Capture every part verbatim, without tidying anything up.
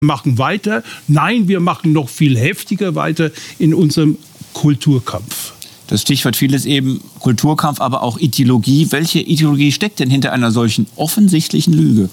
machen weiter. Nein, wir machen noch viel heftiger weiter in unserem Kulturkampf. Das Stichwort vieles eben Kulturkampf, aber auch Ideologie. Welche Ideologie steckt denn hinter einer solchen offensichtlichen Lüge?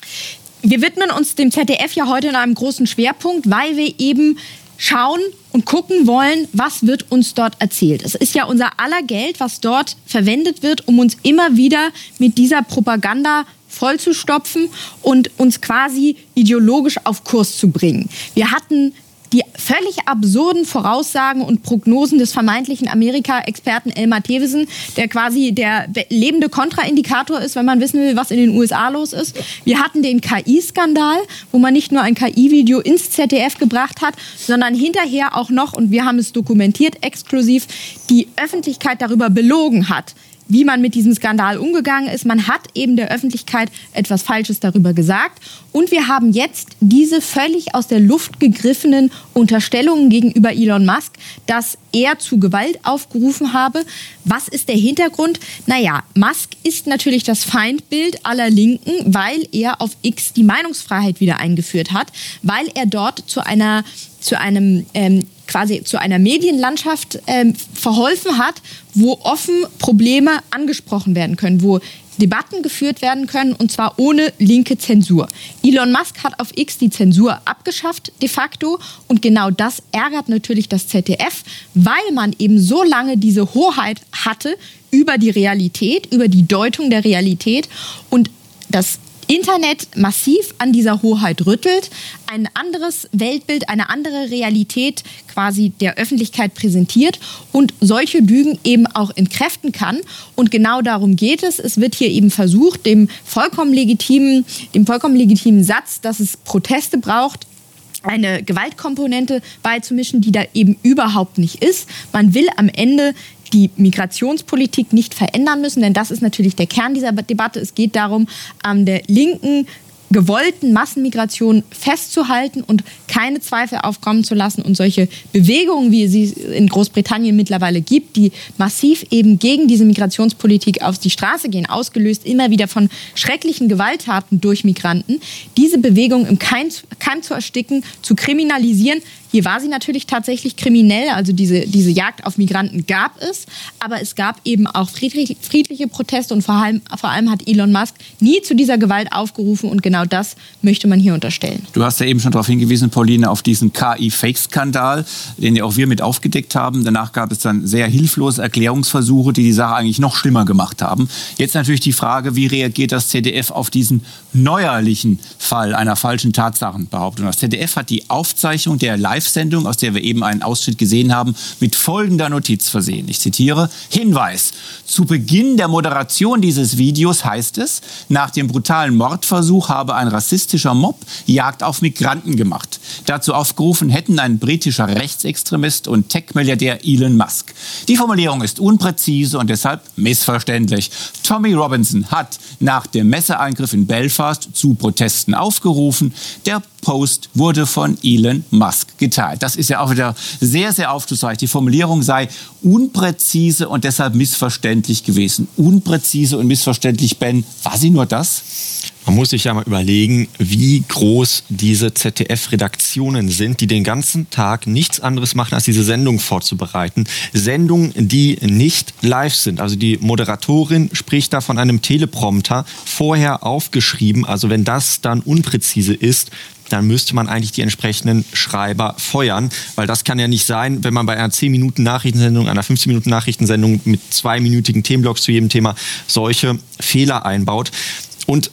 Wir widmen uns dem Z D F ja heute in einem großen Schwerpunkt, weil wir eben schauen und gucken wollen, was wird uns dort erzählt. Es ist ja unser aller Geld, was dort verwendet wird, um uns immer wieder mit dieser Propaganda vollzustopfen und uns quasi ideologisch auf Kurs zu bringen. Wir hatten die völlig absurden Voraussagen und Prognosen des vermeintlichen Amerika-Experten Elmar Thewesen, der quasi der lebende Kontraindikator ist, wenn man wissen will, was in den U S A los ist. Wir hatten den K I-Skandal, wo man nicht nur ein K I-Video ins Z D F gebracht hat, sondern hinterher auch noch, und wir haben es dokumentiert exklusiv, die Öffentlichkeit darüber belogen hat, wie man mit diesem Skandal umgegangen ist. Man hat eben der Öffentlichkeit etwas Falsches darüber gesagt. Und wir haben jetzt diese völlig aus der Luft gegriffenen Unterstellungen gegenüber Elon Musk, dass er zu Gewalt aufgerufen habe. Was ist der Hintergrund? Naja, Musk ist natürlich das Feindbild aller Linken, weil er auf X die Meinungsfreiheit wieder eingeführt hat, weil er dort zu einer, zu einem ähm, quasi zu einer Medienlandschaft ähm, verholfen hat, wo offen Probleme angesprochen werden können, wo Debatten geführt werden können, und zwar ohne linke Zensur. Elon Musk hat auf X die Zensur abgeschafft, de facto, und genau das ärgert natürlich das Z D F, weil man eben so lange diese Hoheit hatte über die Realität, über die Deutung der Realität, und das Internet massiv an dieser Hoheit rüttelt, ein anderes Weltbild, eine andere Realität quasi der Öffentlichkeit präsentiert und solche Lügen eben auch entkräften kann. Und genau darum geht es. Es wird hier eben versucht, dem vollkommen legitimen, dem vollkommen legitimen Satz, dass es Proteste braucht, eine Gewaltkomponente beizumischen, die da eben überhaupt nicht ist. Man will am Ende die Migrationspolitik nicht verändern müssen, denn das ist natürlich der Kern dieser Debatte. Es geht darum, an der linken gewollten Massenmigration festzuhalten und keine Zweifel aufkommen zu lassen und solche Bewegungen, wie sie in Großbritannien mittlerweile gibt, die massiv eben gegen diese Migrationspolitik auf die Straße gehen, ausgelöst immer wieder von schrecklichen Gewalttaten durch Migranten, diese Bewegung im Keim, Keim zu ersticken, zu kriminalisieren. Hier war sie natürlich tatsächlich kriminell, also diese, diese Jagd auf Migranten gab es, aber es gab eben auch friedlich, friedliche Proteste und vor allem, vor allem hat Elon Musk nie zu dieser Gewalt aufgerufen und genau das möchte man hier unterstellen. Du hast ja eben schon darauf hingewiesen, Pauline, auf diesen K I-Fake-Skandal, den ja auch wir mit aufgedeckt haben. Danach gab es dann sehr hilflose Erklärungsversuche, die die Sache eigentlich noch schlimmer gemacht haben. Jetzt natürlich die Frage, wie reagiert das Z D F auf diesen neuerlichen Fall einer falschen Tatsachenbehauptung? Das Z D F hat die Aufzeichnung der Live-Sendung, aus der wir eben einen Ausschnitt gesehen haben, mit folgender Notiz versehen. Ich zitiere: Hinweis: Zu Beginn der Moderation dieses Videos heißt es, nach dem brutalen Mordversuch habe ein rassistischer Mob Jagd auf Migranten gemacht. Dazu aufgerufen hätten ein britischer Rechtsextremist und Tech-Milliardär Elon Musk. Die Formulierung ist unpräzise und deshalb missverständlich. Tommy Robinson hat nach dem Messeangriff in Belfast zu Protesten aufgerufen. Der Post wurde von Elon Musk geteilt. Das ist ja auch wieder sehr, sehr aufschlussreich. Die Formulierung sei unpräzise und deshalb missverständlich gewesen. Unpräzise und missverständlich, Ben, war sie nur das? Man muss sich ja mal überlegen, wie groß diese Z D F-Redaktionen sind, die den ganzen Tag nichts anderes machen, als diese Sendung vorzubereiten. Sendungen, die nicht live sind. Also die Moderatorin spricht da von einem Teleprompter vorher aufgeschrieben. Also wenn das dann unpräzise ist, dann müsste man eigentlich die entsprechenden Schreiber feuern. Weil das kann ja nicht sein, wenn man bei einer zehn Minuten Nachrichtensendung, einer fünfzehn Minuten Nachrichtensendung mit zweiminütigen Themenblocks zu jedem Thema solche Fehler einbaut. Und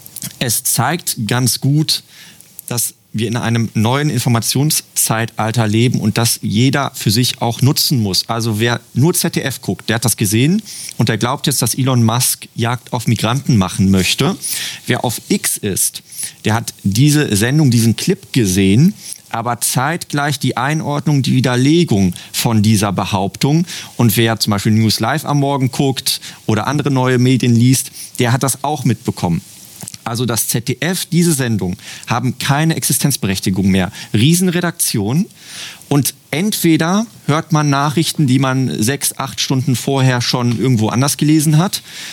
es zeigt ganz gut, dass wir in einem neuen Informationszeitalter leben und das jeder für sich auch nutzen muss. Also wer nur Z D F guckt, der hat das gesehen und der glaubt jetzt, dass Elon Musk Jagd auf Migranten machen möchte. Wer auf X ist, der hat diese Sendung, diesen Clip gesehen, aber zeitgleich die Einordnung, die Widerlegung von dieser Behauptung. Und wer zum Beispiel News Live am Morgen guckt oder andere neue Medien liest, der hat das auch mitbekommen. Also das Z D F, diese Sendung, haben keine Existenzberechtigung mehr. Riesenredaktion. Und entweder hört man Nachrichten, die man sechs, acht Stunden vorher schon irgendwo anders gelesen hat,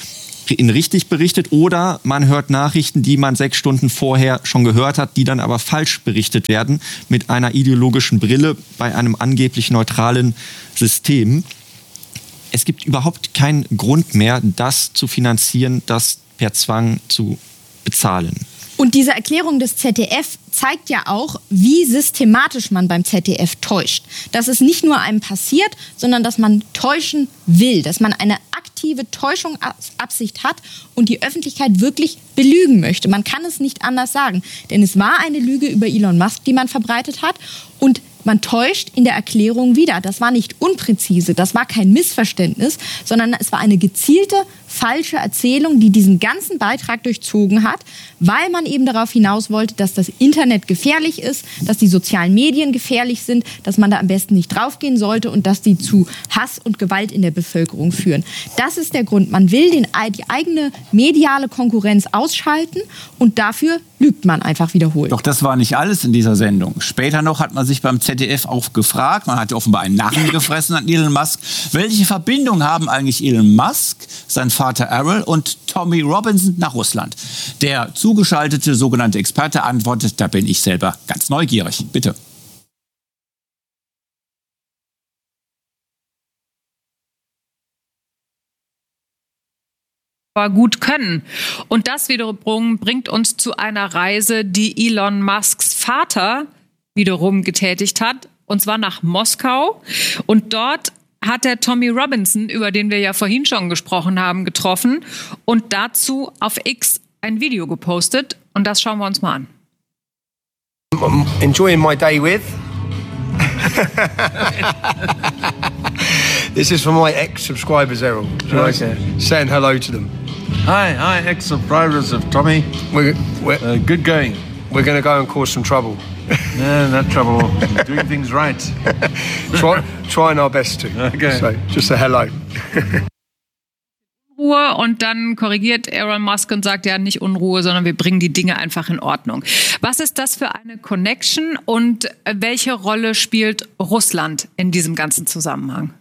in richtig berichtet, oder man hört Nachrichten, die man sechs Stunden vorher schon gehört hat, die dann aber falsch berichtet werden mit einer ideologischen Brille bei einem angeblich neutralen System. Es gibt überhaupt keinen Grund mehr, das zu finanzieren, das per Zwang zu bezahlen. Und diese Erklärung des Z D F zeigt ja auch, wie systematisch man beim Z D F täuscht. Dass es nicht nur einem passiert, sondern dass man täuschen will, dass man eine aktive Täuschungsabsicht hat und die Öffentlichkeit wirklich belügen möchte. Man kann es nicht anders sagen, denn es war eine Lüge über Elon Musk, die man verbreitet hat, und man täuscht in der Erklärung wieder. Das war nicht unpräzise, das war kein Missverständnis, sondern es war eine gezielte, falsche Erzählung, die diesen ganzen Beitrag durchzogen hat, weil man eben darauf hinaus wollte, dass das Internet gefährlich ist, dass die sozialen Medien gefährlich sind, dass man da am besten nicht draufgehen sollte und dass die zu Hass und Gewalt in der Bevölkerung führen. Das ist der Grund. Man will den, die eigene mediale Konkurrenz ausschalten und dafür lügt man einfach wiederholt. Doch das war nicht alles in dieser Sendung. Später noch hat man sich beim Z D F auch gefragt, man hatte offenbar einen Narren gefressen an Elon Musk, welche Verbindung haben eigentlich Elon Musk, sein Vater Errol und Tommy Robinson nach Russland? Der zugeschaltete sogenannte Experte antwortet, da bin ich selber ganz neugierig. Bitte. gut können. Und das wiederum bringt uns zu einer Reise, die Elon Musks Vater wiederum getätigt hat, und zwar nach Moskau. Und dort hat er Tommy Robinson, über den wir ja vorhin schon gesprochen haben, getroffen und dazu auf X ein Video gepostet. Und das schauen wir uns mal an. I'm enjoying my day with. This is for my ex-subscribers, Errol. Okay. Saying hello to them. Hi, hi, ex-subscribers of Tommy. We're, we're, uh, good going. We're going to go and cause some trouble. No, not trouble. Doing things right. Try, trying our best to. Okay. So, just a hello. Unruhe, und dann korrigiert Elon Musk und sagt, ja, nicht Unruhe, sondern wir bringen die Dinge einfach in Ordnung. Was ist das für eine Connection und welche Rolle spielt Russland in diesem ganzen Zusammenhang?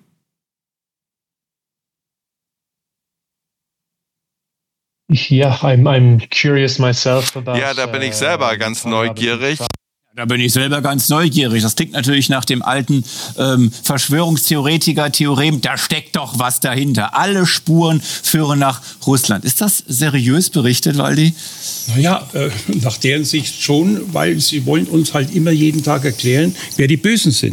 Ja, I'm, I'm curious myself about, ja, da bin ich selber ganz neugierig. Da bin ich selber ganz neugierig. Das klingt natürlich nach dem alten ähm, Verschwörungstheoretiker-Theorem. Da steckt doch was dahinter. Alle Spuren führen nach Russland. Ist das seriös berichtet, Waldi? Naja, äh, nach deren Sicht schon, weil sie wollen uns halt immer jeden Tag erklären, wer die Bösen sind.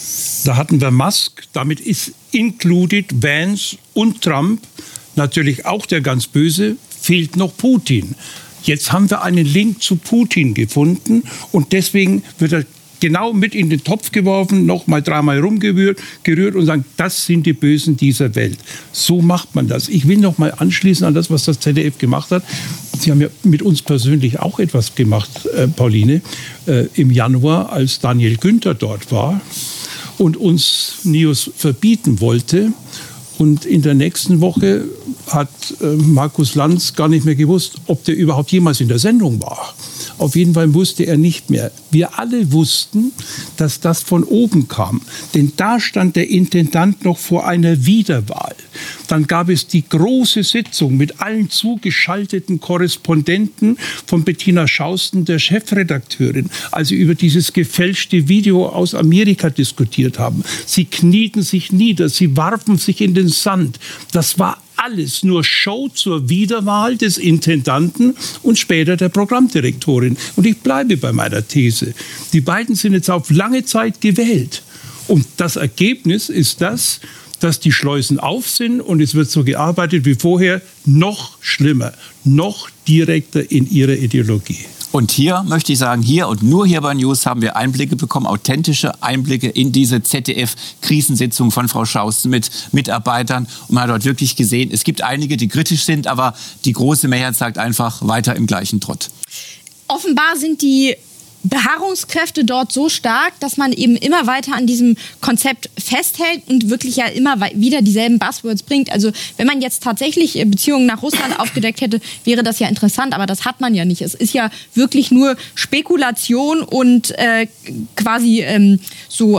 Da hatten wir Musk, damit ist included Vance und Trump, natürlich auch der ganz Böse, fehlt noch Putin. Jetzt haben wir einen Link zu Putin gefunden und deswegen wird er genau mit in den Topf geworfen, noch mal dreimal rumgerührt gerührt und sagen, das sind die Bösen dieser Welt. So macht man das. Ich will noch mal anschließen an das, was das Z D F gemacht hat. Sie haben ja mit uns persönlich auch etwas gemacht, äh, Pauline, äh, im Januar, als Daniel Günther dort war und uns News verbieten wollte. Und in der nächsten Woche hat äh, Markus Lanz gar nicht mehr gewusst, ob der überhaupt jemals in der Sendung war. Auf jeden Fall wusste er nicht mehr. Wir alle wussten, dass das von oben kam. Denn da stand der Intendant noch vor einer Wiederwahl. Dann gab es die große Sitzung mit allen zugeschalteten Korrespondenten von Bettina Schausten, der Chefredakteurin, als sie über dieses gefälschte Video aus Amerika diskutiert haben. Sie knieten sich nieder, sie warfen sich in den Sand. Das war alles nur Show zur Wiederwahl des Intendanten und später der Programmdirektorin. Und ich bleibe bei meiner These. Die beiden sind jetzt auf lange Zeit gewählt. Und das Ergebnis ist das, dass die Schleusen auf sind und es wird so gearbeitet wie vorher, noch schlimmer, noch direkter in ihrer Ideologie. Und hier möchte ich sagen, hier und nur hier bei News haben wir Einblicke bekommen, authentische Einblicke in diese Z D F-Krisensitzung von Frau Schausten mit Mitarbeitern. Und man hat dort wirklich gesehen, es gibt einige, die kritisch sind, aber die große Mehrheit sagt einfach weiter im gleichen Trott. Offenbar sind die Beharrungskräfte dort so stark, dass man eben immer weiter an diesem Konzept festhält und wirklich ja immer wieder dieselben Buzzwords bringt. Also wenn man jetzt tatsächlich Beziehungen nach Russland aufgedeckt hätte, wäre das ja interessant, aber das hat man ja nicht. Es ist ja wirklich nur Spekulation und äh, quasi ähm, so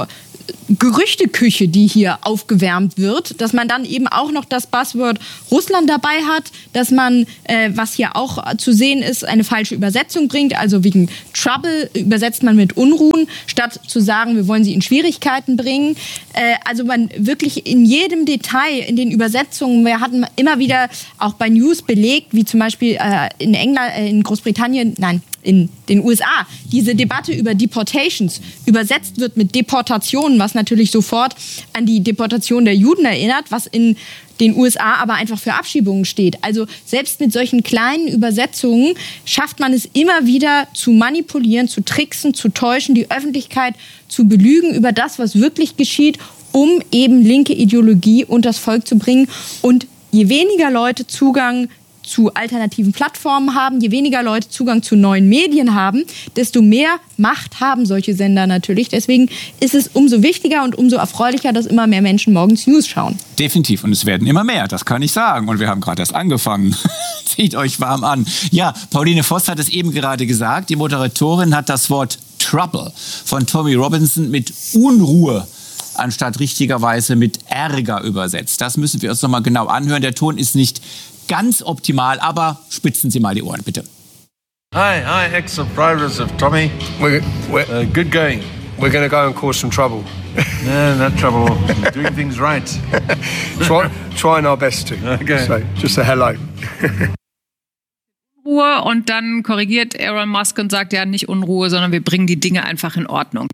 Gerüchteküche, die hier aufgewärmt wird, dass man dann eben auch noch das Buzzword Russland dabei hat, dass man, äh, was hier auch zu sehen ist, eine falsche Übersetzung bringt, also wegen Trouble übersetzt man mit Unruhen, statt zu sagen, wir wollen sie in Schwierigkeiten bringen. Äh, also man wirklich in jedem Detail, in den Übersetzungen, wir hatten immer wieder auch bei News belegt, wie zum Beispiel äh, in England, äh, in Großbritannien, nein, in den U S A, diese Debatte über Deportations übersetzt wird mit Deportationen, was natürlich sofort an die Deportation der Juden erinnert, was in den U S A aber einfach für Abschiebungen steht. Also selbst mit solchen kleinen Übersetzungen schafft man es immer wieder zu manipulieren, zu tricksen, zu täuschen, die Öffentlichkeit zu belügen über das, was wirklich geschieht, um eben linke Ideologie unter das Volk zu bringen. Und je weniger Leute Zugang zu alternativen Plattformen haben, je weniger Leute Zugang zu neuen Medien haben, desto mehr Macht haben solche Sender natürlich. Deswegen ist es umso wichtiger und umso erfreulicher, dass immer mehr Menschen morgens News schauen. Definitiv. Und es werden immer mehr, das kann ich sagen. Und wir haben gerade erst angefangen. Zieht euch warm an. Ja, Pauline Voss hat es eben gerade gesagt. Die Moderatorin hat das Wort Trouble von Tommy Robinson mit Unruhe anstatt richtigerweise mit Ärger übersetzt. Das müssen wir uns noch mal genau anhören. Der Ton ist nicht ganz optimal, aber spitzen Sie mal die Ohren, bitte. Hi, hi, ex-subscribers of Tommy. We're, we're, Uh, good going. we're going to go and cause some trouble. No, not trouble. Doing things right. Try, trying our best to. Okay. So, just a hello. Ruhe und dann korrigiert Elon Musk und sagt, ja, nicht Unruhe, sondern wir bringen die Dinge einfach in Ordnung.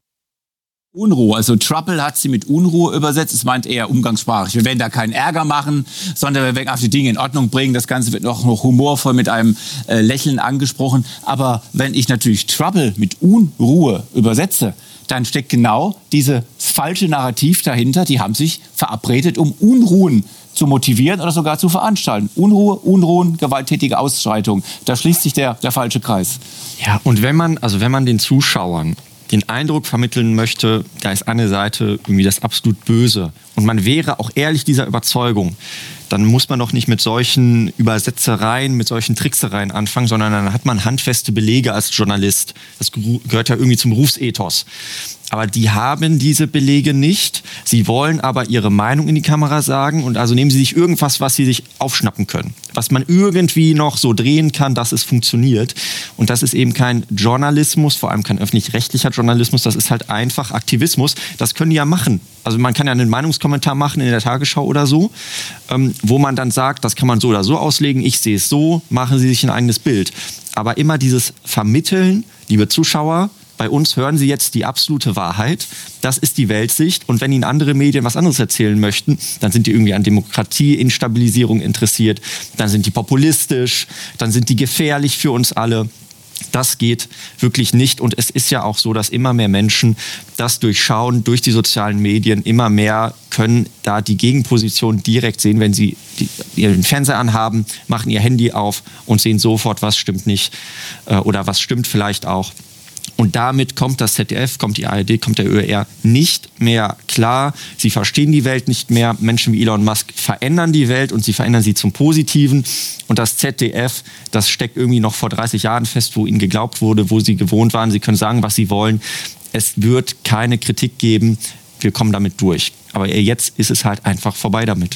Unruhe, also Trouble hat sie mit Unruhe übersetzt. Es meint eher umgangssprachlich. Wir werden da keinen Ärger machen, sondern wir werden einfach die Dinge in Ordnung bringen. Das Ganze wird noch, noch humorvoll mit einem äh, Lächeln angesprochen. Aber wenn ich natürlich Trouble mit Unruhe übersetze, dann steckt genau dieses falsche Narrativ dahinter. Die haben sich verabredet, um Unruhen zu motivieren oder sogar zu veranstalten. Unruhe, Unruhen, gewalttätige Ausschreitungen. Da schließt sich der, der falsche Kreis. Ja, und wenn man, also wenn man den Zuschauern den Eindruck vermitteln möchte, da ist eine Seite irgendwie das absolut Böse und man wäre auch ehrlich dieser Überzeugung, dann muss man doch nicht mit solchen Übersetzereien, mit solchen Tricksereien anfangen, sondern dann hat man handfeste Belege als Journalist. Das gehört ja irgendwie zum Berufsethos. Aber die haben diese Belege nicht. Sie wollen aber ihre Meinung in die Kamera sagen und also nehmen sie sich irgendwas, was sie sich aufschnappen können. Was man irgendwie noch so drehen kann, dass es funktioniert. Und das ist eben kein Journalismus, vor allem kein öffentlich-rechtlicher Journalismus. Das ist halt einfach Aktivismus. Das können die ja machen. Also man kann ja einen Meinungskommentar machen in der Tagesschau oder so, ähm, wo man dann sagt, das kann man so oder so auslegen. Ich sehe es so, machen Sie sich ein eigenes Bild. Aber immer dieses Vermitteln, liebe Zuschauer, bei uns hören Sie jetzt die absolute Wahrheit. Das ist die Weltsicht. Und wenn Ihnen andere Medien was anderes erzählen möchten, dann sind die irgendwie an Demokratie, Instabilisierung interessiert. Dann sind die populistisch. Dann sind die gefährlich für uns alle. Das geht wirklich nicht. Und es ist ja auch so, dass immer mehr Menschen das durchschauen, durch die sozialen Medien. Immer mehr können da die Gegenposition direkt sehen, wenn sie die, ihren Fernseher anhaben, machen ihr Handy auf und sehen sofort, was stimmt nicht äh, oder was stimmt vielleicht auch. Und damit kommt das Z D F, kommt die A R D, kommt der Ö R nicht mehr klar. Sie verstehen die Welt nicht mehr. Menschen wie Elon Musk verändern die Welt und sie verändern sie zum Positiven. Und das Z D F, das steckt irgendwie noch vor dreißig Jahren fest, wo ihnen geglaubt wurde, wo sie gewohnt waren. Sie können sagen, was sie wollen. Es wird keine Kritik geben. Wir kommen damit durch. Aber jetzt ist es halt einfach vorbei damit.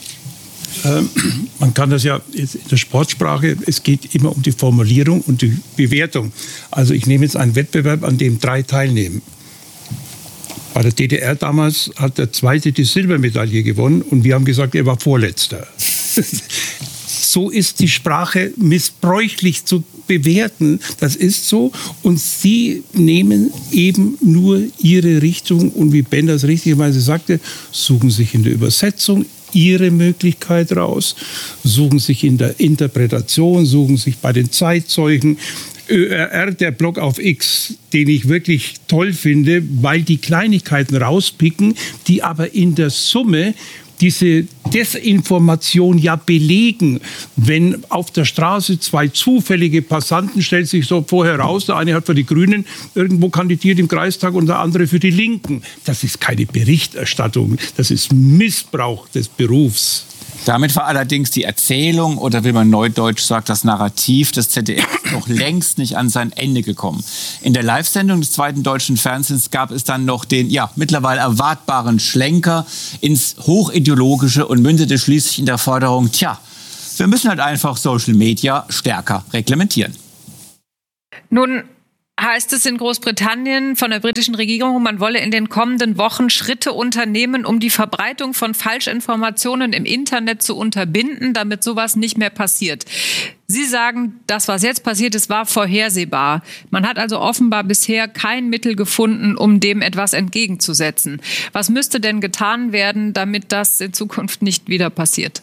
Ähm, man kann das ja in der Sportsprache, es geht immer um die Formulierung und die Bewertung. Also ich nehme jetzt einen Wettbewerb, an dem drei teilnehmen. Bei der D D R damals hat der Zweite die Silbermedaille gewonnen und wir haben gesagt, er war Vorletzter. So ist die Sprache missbräuchlich zu bewerten. Das ist so. Und Sie nehmen eben nur Ihre Richtung. Und wie Ben das richtigerweise sagte, suchen sich in der Übersetzung Ihre Möglichkeit raus, suchen sich in der Interpretation, suchen sich bei den Zeitzeugen. Ö R R, der Blog auf X, den ich wirklich toll finde, weil die Kleinigkeiten rauspicken, die aber in der Summe diese Desinformation ja belegen. Wenn auf der Straße zwei zufällige Passanten, stellt sich so vorher raus, der eine hat für die Grünen irgendwo kandidiert im Kreistag und der andere für die Linken. Das ist keine Berichterstattung, das ist Missbrauch des Berufs. Damit war allerdings die Erzählung, oder wie man neudeutsch sagt, das Narrativ des Z D F noch längst nicht an sein Ende gekommen. In der Live-Sendung des zweiten deutschen Fernsehens gab es dann noch den, ja, mittlerweile erwartbaren Schlenker ins Hochideologische und mündete schließlich in der Forderung, tja, wir müssen halt einfach Social Media stärker reglementieren. Nun heißt es in Großbritannien von der britischen Regierung, man wolle in den kommenden Wochen Schritte unternehmen, um die Verbreitung von Falschinformationen im Internet zu unterbinden, damit sowas nicht mehr passiert. Sie sagen, das, was jetzt passiert ist, war vorhersehbar. Man hat also offenbar bisher kein Mittel gefunden, um dem etwas entgegenzusetzen. Was müsste denn getan werden, damit das in Zukunft nicht wieder passiert?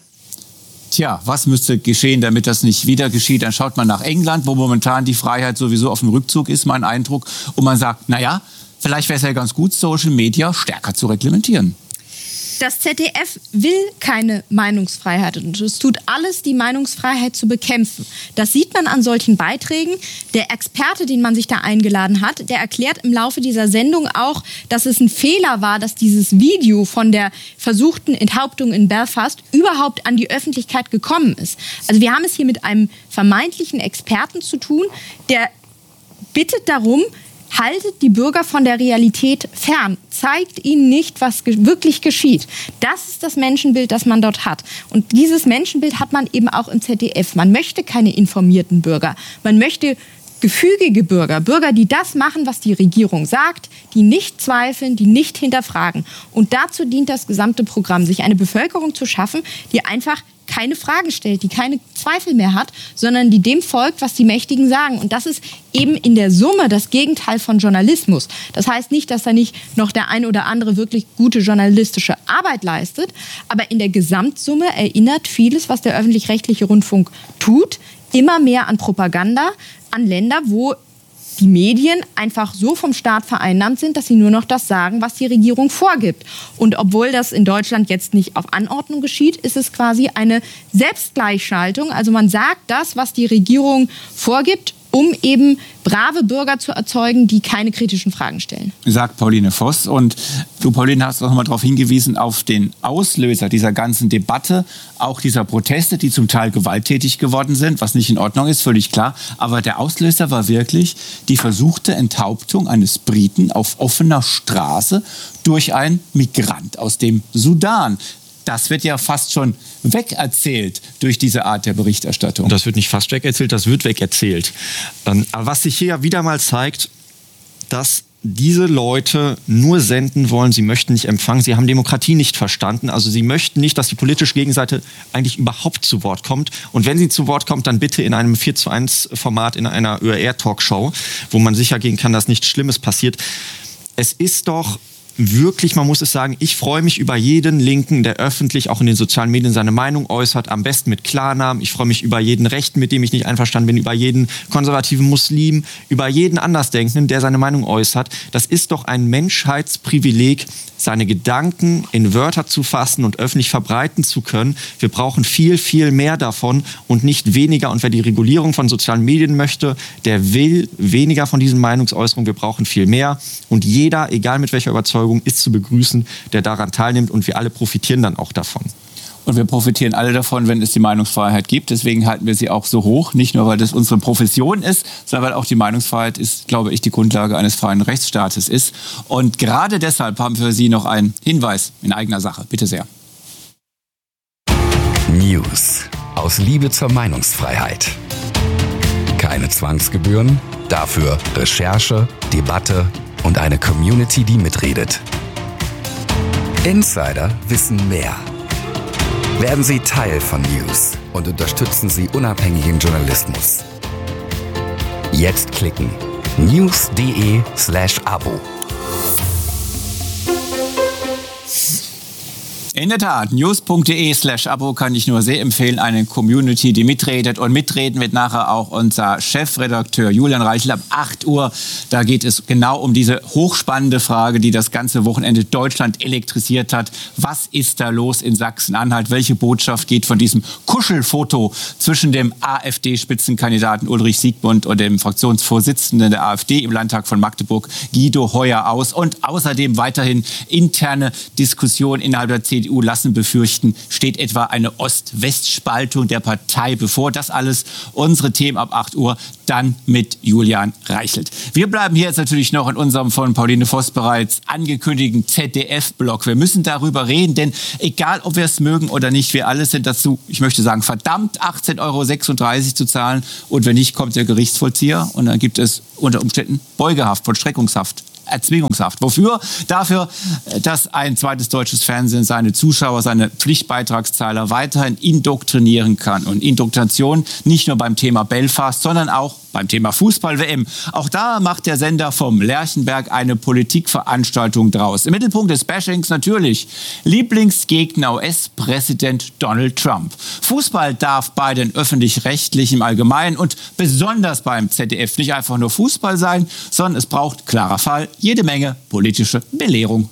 Tja, was müsste geschehen, damit das nicht wieder geschieht? Dann schaut man nach England, wo momentan die Freiheit sowieso auf dem Rückzug ist, mein Eindruck. Und man sagt, naja, vielleicht wäre es ja ganz gut, Social Media stärker zu reglementieren. Das Z D F will keine Meinungsfreiheit und es tut alles, die Meinungsfreiheit zu bekämpfen. Das sieht man an solchen Beiträgen. Der Experte, den man sich da eingeladen hat, der erklärt im Laufe dieser Sendung auch, dass es ein Fehler war, dass dieses Video von der versuchten Enthauptung in Belfast überhaupt an die Öffentlichkeit gekommen ist. Also wir haben es hier mit einem vermeintlichen Experten zu tun, der bittet darum, haltet die Bürger von der Realität fern. Zeigt ihnen nicht, was ge- wirklich geschieht. Das ist das Menschenbild, das man dort hat. Und dieses Menschenbild hat man eben auch im Z D F. Man möchte keine informierten Bürger. Man möchte gefügige Bürger. Bürger, die das machen, was die Regierung sagt, die nicht zweifeln, die nicht hinterfragen. Und dazu dient das gesamte Programm, sich eine Bevölkerung zu schaffen, die einfach keine Fragen stellt, die keine Zweifel mehr hat, sondern die dem folgt, was die Mächtigen sagen. Und das ist eben in der Summe das Gegenteil von Journalismus. Das heißt nicht, dass da nicht noch der ein oder andere wirklich gute journalistische Arbeit leistet, aber in der Gesamtsumme erinnert vieles, was der öffentlich-rechtliche Rundfunk tut, immer mehr an Propaganda, an Länder, wo die Medien einfach so vom Staat vereinnahmt sind, dass sie nur noch das sagen, was die Regierung vorgibt. Und obwohl das in Deutschland jetzt nicht auf Anordnung geschieht, ist es quasi eine Selbstgleichschaltung. Also man sagt das, was die Regierung vorgibt, um eben brave Bürger zu erzeugen, die keine kritischen Fragen stellen. Sagt Pauline Voss. Und du, Pauline, hast auch noch mal darauf hingewiesen, auf den Auslöser dieser ganzen Debatte, auch dieser Proteste, die zum Teil gewalttätig geworden sind, was nicht in Ordnung ist, völlig klar. Aber der Auslöser war wirklich die versuchte Enthauptung eines Briten auf offener Straße durch einen Migrant aus dem Sudan. Das wird ja fast schon wegerzählt durch diese Art der Berichterstattung. Das wird nicht fast wegerzählt, das wird wegerzählt. Aber was sich hier ja wieder mal zeigt, dass diese Leute nur senden wollen, sie möchten nicht empfangen, sie haben Demokratie nicht verstanden, also sie möchten nicht, dass die politische Gegenseite eigentlich überhaupt zu Wort kommt. Und wenn sie zu Wort kommt, dann bitte in einem vier zu eins Format, in einer Ö R R-Talkshow, wo man sicher gehen kann, dass nichts Schlimmes passiert. Es ist doch wirklich, man muss es sagen, ich freue mich über jeden Linken, der öffentlich auch in den sozialen Medien seine Meinung äußert, am besten mit Klarnamen. Ich freue mich über jeden Rechten, mit dem ich nicht einverstanden bin, über jeden konservativen Muslim, über jeden Andersdenkenden, der seine Meinung äußert. Das ist doch ein Menschheitsprivileg, seine Gedanken in Wörter zu fassen und öffentlich verbreiten zu können. Wir brauchen viel, viel mehr davon und nicht weniger. Und wer die Regulierung von sozialen Medien möchte, der will weniger von diesen Meinungsäußerungen. Wir brauchen viel mehr. Und jeder, egal mit welcher Überzeugung, ist zu begrüßen, der daran teilnimmt. Und wir alle profitieren dann auch davon. Und wir profitieren alle davon, wenn es die Meinungsfreiheit gibt. Deswegen halten wir sie auch so hoch. Nicht nur, weil das unsere Profession ist, sondern weil auch die Meinungsfreiheit ist, glaube ich, die Grundlage eines freien Rechtsstaates ist. Und gerade deshalb haben wir für Sie noch einen Hinweis in eigener Sache. Bitte sehr. News aus Liebe zur Meinungsfreiheit. Keine Zwangsgebühren, dafür Recherche, Debatte und eine Community, die mitredet. Insider wissen mehr. Werden Sie Teil von News und unterstützen Sie unabhängigen Journalismus. Jetzt klicken news.de slash Abo. In der Tat, news.de slash Abo kann ich nur sehr empfehlen. Eine Community, die mitredet. Und mitreden wird nachher auch unser Chefredakteur Julian Reichel ab acht Uhr. Da geht es genau um diese hochspannende Frage, die das ganze Wochenende Deutschland elektrisiert hat. Was ist da los in Sachsen-Anhalt? Welche Botschaft geht von diesem Kuschelfoto zwischen dem AfD-Spitzenkandidaten Ulrich Siegmund und dem Fraktionsvorsitzenden der AfD im Landtag von Magdeburg, Guido Heuer, aus? Und außerdem weiterhin interne Diskussion innerhalb der C D U D U lassen befürchten, steht etwa eine Ost-West-Spaltung der Partei bevor. Das alles unsere Themen ab acht Uhr, dann mit Julian Reichelt. Wir bleiben hier jetzt natürlich noch in unserem von Pauline Voss bereits angekündigten Z D F-Blog. Wir müssen darüber reden, denn egal, ob wir es mögen oder nicht, wir alle sind dazu, ich möchte sagen, verdammt, achtzehn Euro sechsunddreißig zu zahlen. Und wenn nicht, kommt der Gerichtsvollzieher und dann gibt es unter Umständen Beugehaft, Vollstreckungshaft, Erzwingungshaft. Wofür? Dafür, dass ein zweites deutsches Fernsehen seine Zuschauer, seine Pflichtbeitragszahler weiterhin indoktrinieren kann. Und Indoktrination nicht nur beim Thema Belfast, sondern auch beim Thema Fußball-W M. Auch da macht der Sender vom Lerchenberg eine Politikveranstaltung draus. Im Mittelpunkt des Bashings natürlich Lieblingsgegner U S-Präsident Donald Trump. Fußball darf bei den Öffentlich-Rechtlichen im Allgemeinen und besonders beim Z D F nicht einfach nur Fußball sein, sondern es braucht, klarer Fall, jede Menge politische Belehrung.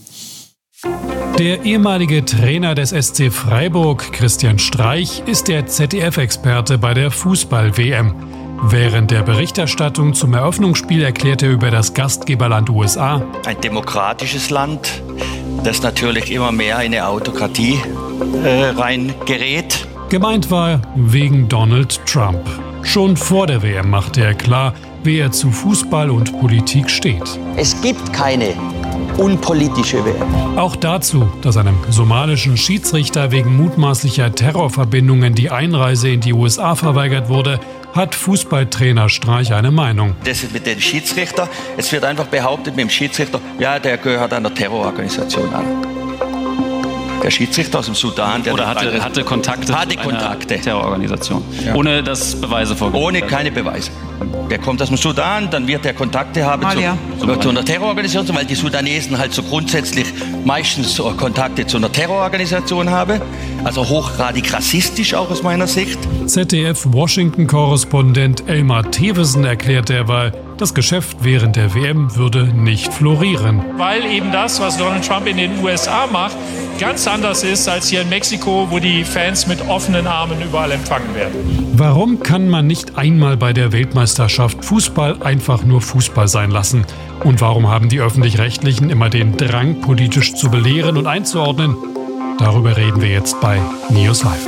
Der ehemalige Trainer des S C Freiburg, Christian Streich, ist der Z D F-Experte bei der Fußball-W M. Während der Berichterstattung zum Eröffnungsspiel erklärt er über das Gastgeberland U S A: Ein demokratisches Land, das natürlich immer mehr in eine Autokratie äh, reingerät. Gemeint war wegen Donald Trump. Schon vor der W M machte er klar, wie er zu Fußball und Politik steht. Es gibt keine unpolitische W M. Auch dazu, dass einem somalischen Schiedsrichter wegen mutmaßlicher Terrorverbindungen die Einreise in die U S A verweigert wurde, hat Fußballtrainer Streich eine Meinung. Das ist mit dem Schiedsrichter. Es wird einfach behauptet mit dem Schiedsrichter, ja, der gehört einer Terrororganisation an. Der Schiedsrichter aus dem Sudan, der oder hatte, hatte Kontakte hatte zu Kontakte. einer Terrororganisation, ja. Ohne dass Beweise vorgelegt Ohne werden. keine Beweise. Der kommt aus dem Sudan, dann wird er Kontakte haben zu, ja. zu einer Terrororganisation, weil die Sudanesen halt so grundsätzlich meistens so Kontakte zu einer Terrororganisation haben. Also hochgradig rassistisch auch aus meiner Sicht. Z D F-Washington-Korrespondent Elmar Thewesen erklärt derweil, das Geschäft während der W M würde nicht florieren. Weil eben das, was Donald Trump in den U S A macht, ganz anders ist als hier in Mexiko, wo die Fans mit offenen Armen überall empfangen werden. Warum kann man nicht einmal bei der Weltmeisterschaft Fußball einfach nur Fußball sein lassen? Und warum haben die Öffentlich-Rechtlichen immer den Drang, politisch zu belehren und einzuordnen? Darüber reden wir jetzt bei News Live.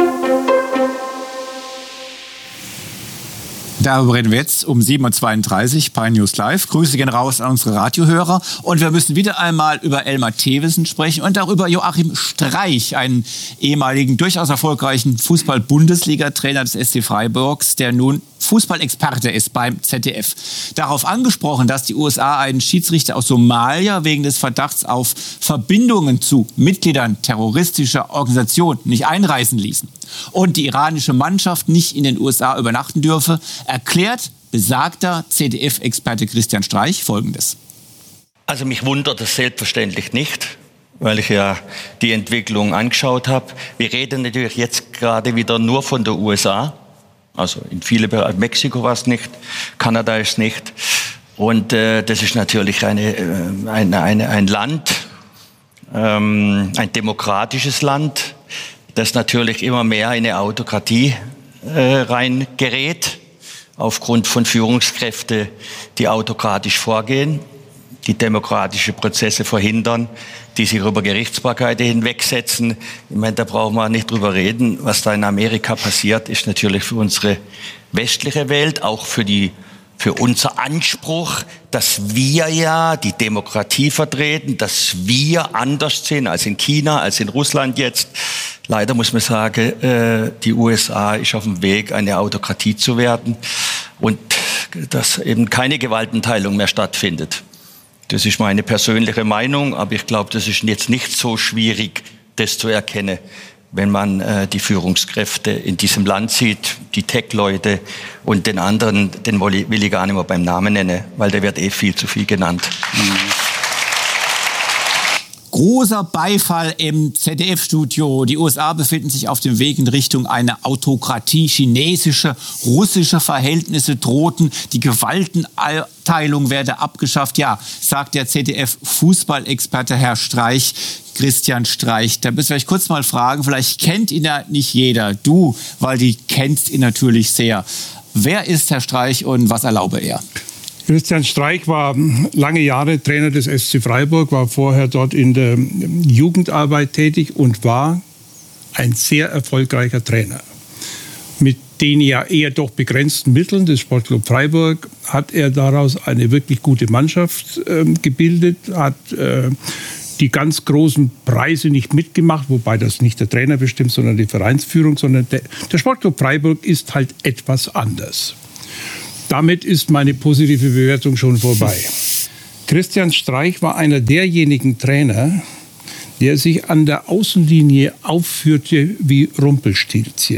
Darüber reden wir jetzt um sieben Uhr zweiunddreißig bei News Live. Grüße gehen raus an unsere Radiohörer. Und wir müssen wieder einmal über Elmar Thewesen sprechen und auch über Joachim Streich, einen ehemaligen, durchaus erfolgreichen Fußball-Bundesliga-Trainer des S C Freiburgs, der nun Fußballexperte ist beim Z D F. Darauf angesprochen, dass die U S A einen Schiedsrichter aus Somalia wegen des Verdachts auf Verbindungen zu Mitgliedern terroristischer Organisationen nicht einreisen ließen und die iranische Mannschaft nicht in den U S A übernachten dürfe, erklärt besagter Z D F-Experte Christian Streich Folgendes. Also mich wundert es selbstverständlich nicht, weil ich ja die Entwicklung angeschaut habe. Wir reden natürlich jetzt gerade wieder nur von der U S A. Also in viele Bereiche, Mexiko war es nicht, Kanada ist nicht. Und äh, das ist natürlich eine, äh, eine, eine, ein Land, ähm, ein demokratisches Land, das natürlich immer mehr in eine Autokratie äh, reingerät, aufgrund von Führungskräften, die autokratisch vorgehen, die demokratische Prozesse verhindern, die sich über Gerichtsbarkeit hinwegsetzen. Ich meine, da brauchen wir nicht drüber reden. Was da in Amerika passiert, ist natürlich für unsere westliche Welt, auch für die, für unser Anspruch, dass wir ja die Demokratie vertreten, dass wir anders sind als in China, als in Russland jetzt. Leider muss man sagen, äh, die U S A ist auf dem Weg, eine Autokratie zu werden und dass eben keine Gewaltenteilung mehr stattfindet. Das ist meine persönliche Meinung, aber ich glaube, das ist jetzt nicht so schwierig, das zu erkennen, wenn man äh, die Führungskräfte in diesem Land sieht, die Tech-Leute und den anderen, den will ich gar nicht mehr beim Namen nennen, weil der wird eh viel zu viel genannt. Mhm. Großer Beifall im Z D F-Studio. Die U S A befinden sich auf dem Weg in Richtung einer Autokratie. Chinesische, russische Verhältnisse drohten. Die Gewaltenteilung werde abgeschafft. Ja, sagt der Z D F-Fußballexperte Herr Streich, Christian Streich. Da müssen wir euch kurz mal fragen, vielleicht kennt ihn ja nicht jeder. Du, weil die kennst ihn natürlich sehr. Wer ist Herr Streich und was erlaube er? Christian Streich war lange Jahre Trainer des S C Freiburg, war vorher dort in der Jugendarbeit tätig und war ein sehr erfolgreicher Trainer. Mit den ja eher doch begrenzten Mitteln des Sportclub Freiburg hat er daraus eine wirklich gute Mannschaft äh, gebildet, hat äh, die ganz großen Preise nicht mitgemacht, wobei das nicht der Trainer bestimmt, sondern die Vereinsführung, sondern der, der Sportclub Freiburg ist halt etwas anders. Damit ist meine positive Bewertung schon vorbei. Christian Streich war einer derjenigen Trainer, der sich an der Außenlinie aufführte wie Rumpelstilzchen.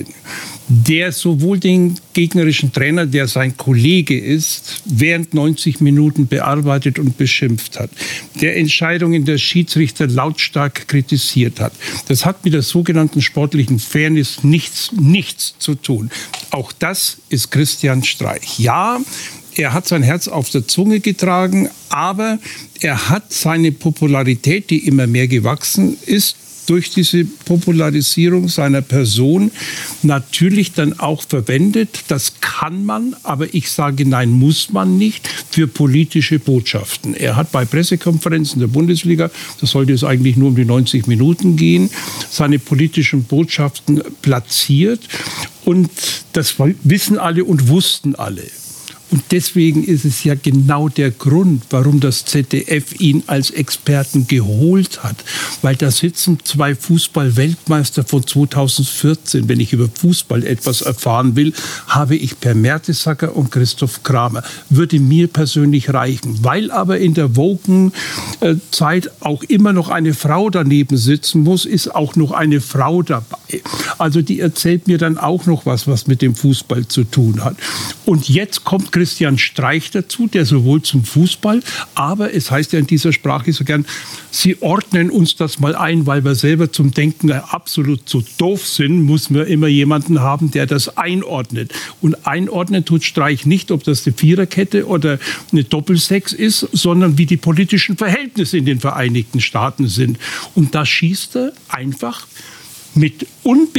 Der sowohl den gegnerischen Trainer, der sein Kollege ist, während neunzig Minuten bearbeitet und beschimpft hat. Der Entscheidungen der Schiedsrichter lautstark kritisiert hat. Das hat mit der sogenannten sportlichen Fairness nichts, nichts zu tun. Auch das ist Christian Streich. Ja, er hat sein Herz auf der Zunge getragen, aber er hat seine Popularität, die immer mehr gewachsen ist, durch diese Popularisierung seiner Person natürlich dann auch verwendet. Das kann man, aber ich sage, nein, muss man nicht, für politische Botschaften. Er hat bei Pressekonferenzen der Bundesliga, das sollte es eigentlich nur um die neunzig Minuten gehen, seine politischen Botschaften platziert. Und das wissen alle und wussten alle. Und deswegen ist es ja genau der Grund, warum das Z D F ihn als Experten geholt hat. Weil da sitzen zwei Fußball-Weltmeister von zweitausendvierzehn. Wenn ich über Fußball etwas erfahren will, habe ich Per Mertesacker und Christoph Kramer. Würde mir persönlich reichen. Weil aber in der Woken-Zeit auch immer noch eine Frau daneben sitzen muss, ist auch noch eine Frau dabei. Also die erzählt mir dann auch noch was, was mit dem Fußball zu tun hat. Und jetzt kommt Christian Streich dazu, der sowohl zum Fußball, aber es heißt ja in dieser Sprache so gern, sie ordnen uns das mal ein, weil wir selber zum Denken absolut zu doof sind, muss man immer jemanden haben, der das einordnet. Und einordnen tut Streich nicht, ob das eine Viererkette oder eine Doppelsechs ist, sondern wie die politischen Verhältnisse in den Vereinigten Staaten sind. Und da schießt er einfach mit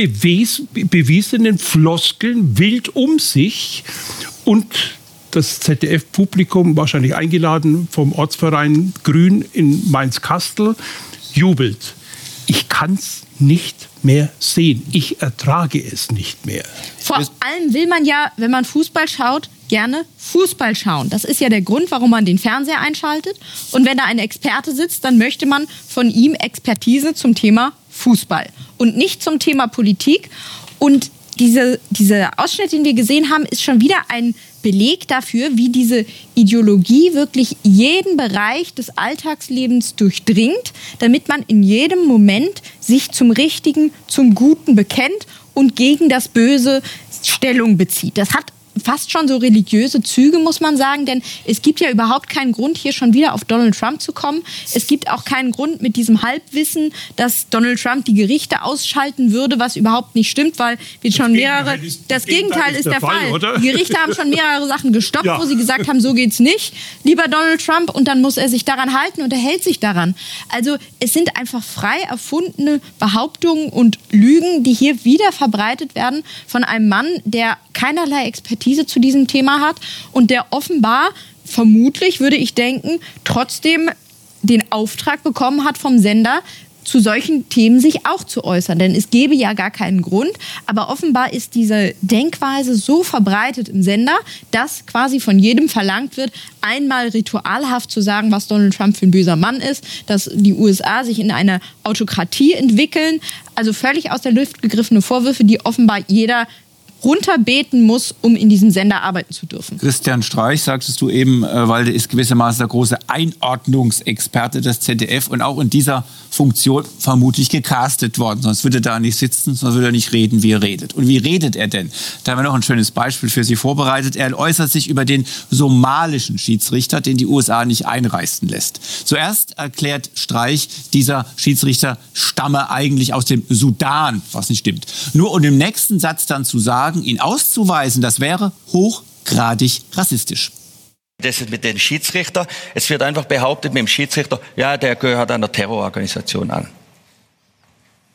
unbewiesenen Floskeln wild um sich und das Z D F-Publikum, wahrscheinlich eingeladen vom Ortsverein Grün in Mainz-Kastel, jubelt. Ich kann es nicht mehr sehen. Ich ertrage es nicht mehr. Vor allem will man ja, wenn man Fußball schaut, gerne Fußball schauen. Das ist ja der Grund, warum man den Fernseher einschaltet. Und wenn da ein Experte sitzt, dann möchte man von ihm Expertise zum Thema Fußball und nicht zum Thema Politik. Und diese, dieser Ausschnitt, den wir gesehen haben, ist schon wieder ein Beleg dafür, wie diese Ideologie wirklich jeden Bereich des Alltagslebens durchdringt, damit man in jedem Moment sich zum Richtigen, zum Guten bekennt und gegen das Böse Stellung bezieht. Das hat fast schon so religiöse Züge, muss man sagen, denn es gibt ja überhaupt keinen Grund, hier schon wieder auf Donald Trump zu kommen. Es gibt auch keinen Grund mit diesem Halbwissen, dass Donald Trump die Gerichte ausschalten würde, was überhaupt nicht stimmt, weil wir schon mehrere, das Gegenteil ist der Fall. Die Gerichte haben schon mehrere Sachen gestoppt, ja, wo sie gesagt haben, so geht's nicht, lieber Donald Trump, und dann muss er sich daran halten und er hält sich daran. Also es sind einfach frei erfundene Behauptungen und Lügen, die hier wieder verbreitet werden von einem Mann, der keinerlei Expertise zu diesem Thema hat und der offenbar, vermutlich würde ich denken, trotzdem den Auftrag bekommen hat vom Sender, zu solchen Themen sich auch zu äußern. Denn es gäbe ja gar keinen Grund. Aber offenbar ist diese Denkweise so verbreitet im Sender, dass quasi von jedem verlangt wird, einmal ritualhaft zu sagen, was Donald Trump für ein böser Mann ist, dass die U S A sich in eine Autokratie entwickeln. Also völlig aus der Luft gegriffene Vorwürfe, die offenbar jeder runterbeten muss, um in diesem Sender arbeiten zu dürfen. Christian Streich, sagtest du eben, weil der ist gewissermaßen der große Einordnungsexperte des Z D F und auch in dieser Funktion vermutlich gecastet worden. Sonst würde er da nicht sitzen, sonst würde er nicht reden, wie er redet. Und wie redet er denn? Da haben wir noch ein schönes Beispiel für Sie vorbereitet. Er äußert sich über den somalischen Schiedsrichter, den die U S A nicht einreisen lässt. Zuerst erklärt Streich, dieser Schiedsrichter stamme eigentlich aus dem Sudan, was nicht stimmt. Nur um im nächsten Satz dann zu sagen, ihn auszuweisen, das wäre hochgradig rassistisch. Das ist mit den Schiedsrichtern. Es wird einfach behauptet mit dem Schiedsrichter, ja, der gehört einer Terrororganisation an.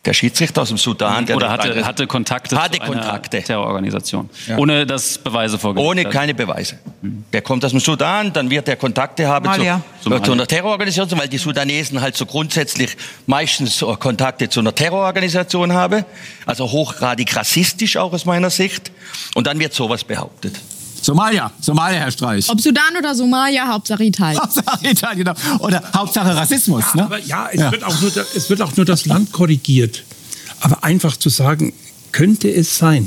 Der Schiedsrichter aus dem Sudan. Der Oder hatte, hatte Kontakte hatte zu einer Kontakte. Terrororganisation. Ja. Ohne dass Beweise vorgelegt Ohne werden. keine Beweise. Der kommt aus dem Sudan, dann wird er Kontakte haben Somalia. zu, zu einer Terrororganisation, weil die Sudanesen halt so grundsätzlich meistens so Kontakte zu einer Terrororganisation haben. Also hochgradig rassistisch auch aus meiner Sicht. Und dann wird sowas behauptet. Somalia, Somalia, Herr Streich. Ob Sudan oder Somalia, Hauptsache Italien. Hauptsache Italien, genau. Oder Hauptsache Rassismus. Ja, ne? aber ja, es, Ja. Wird auch nur, es wird auch nur das Land korrigiert. Aber einfach zu sagen, könnte es sein,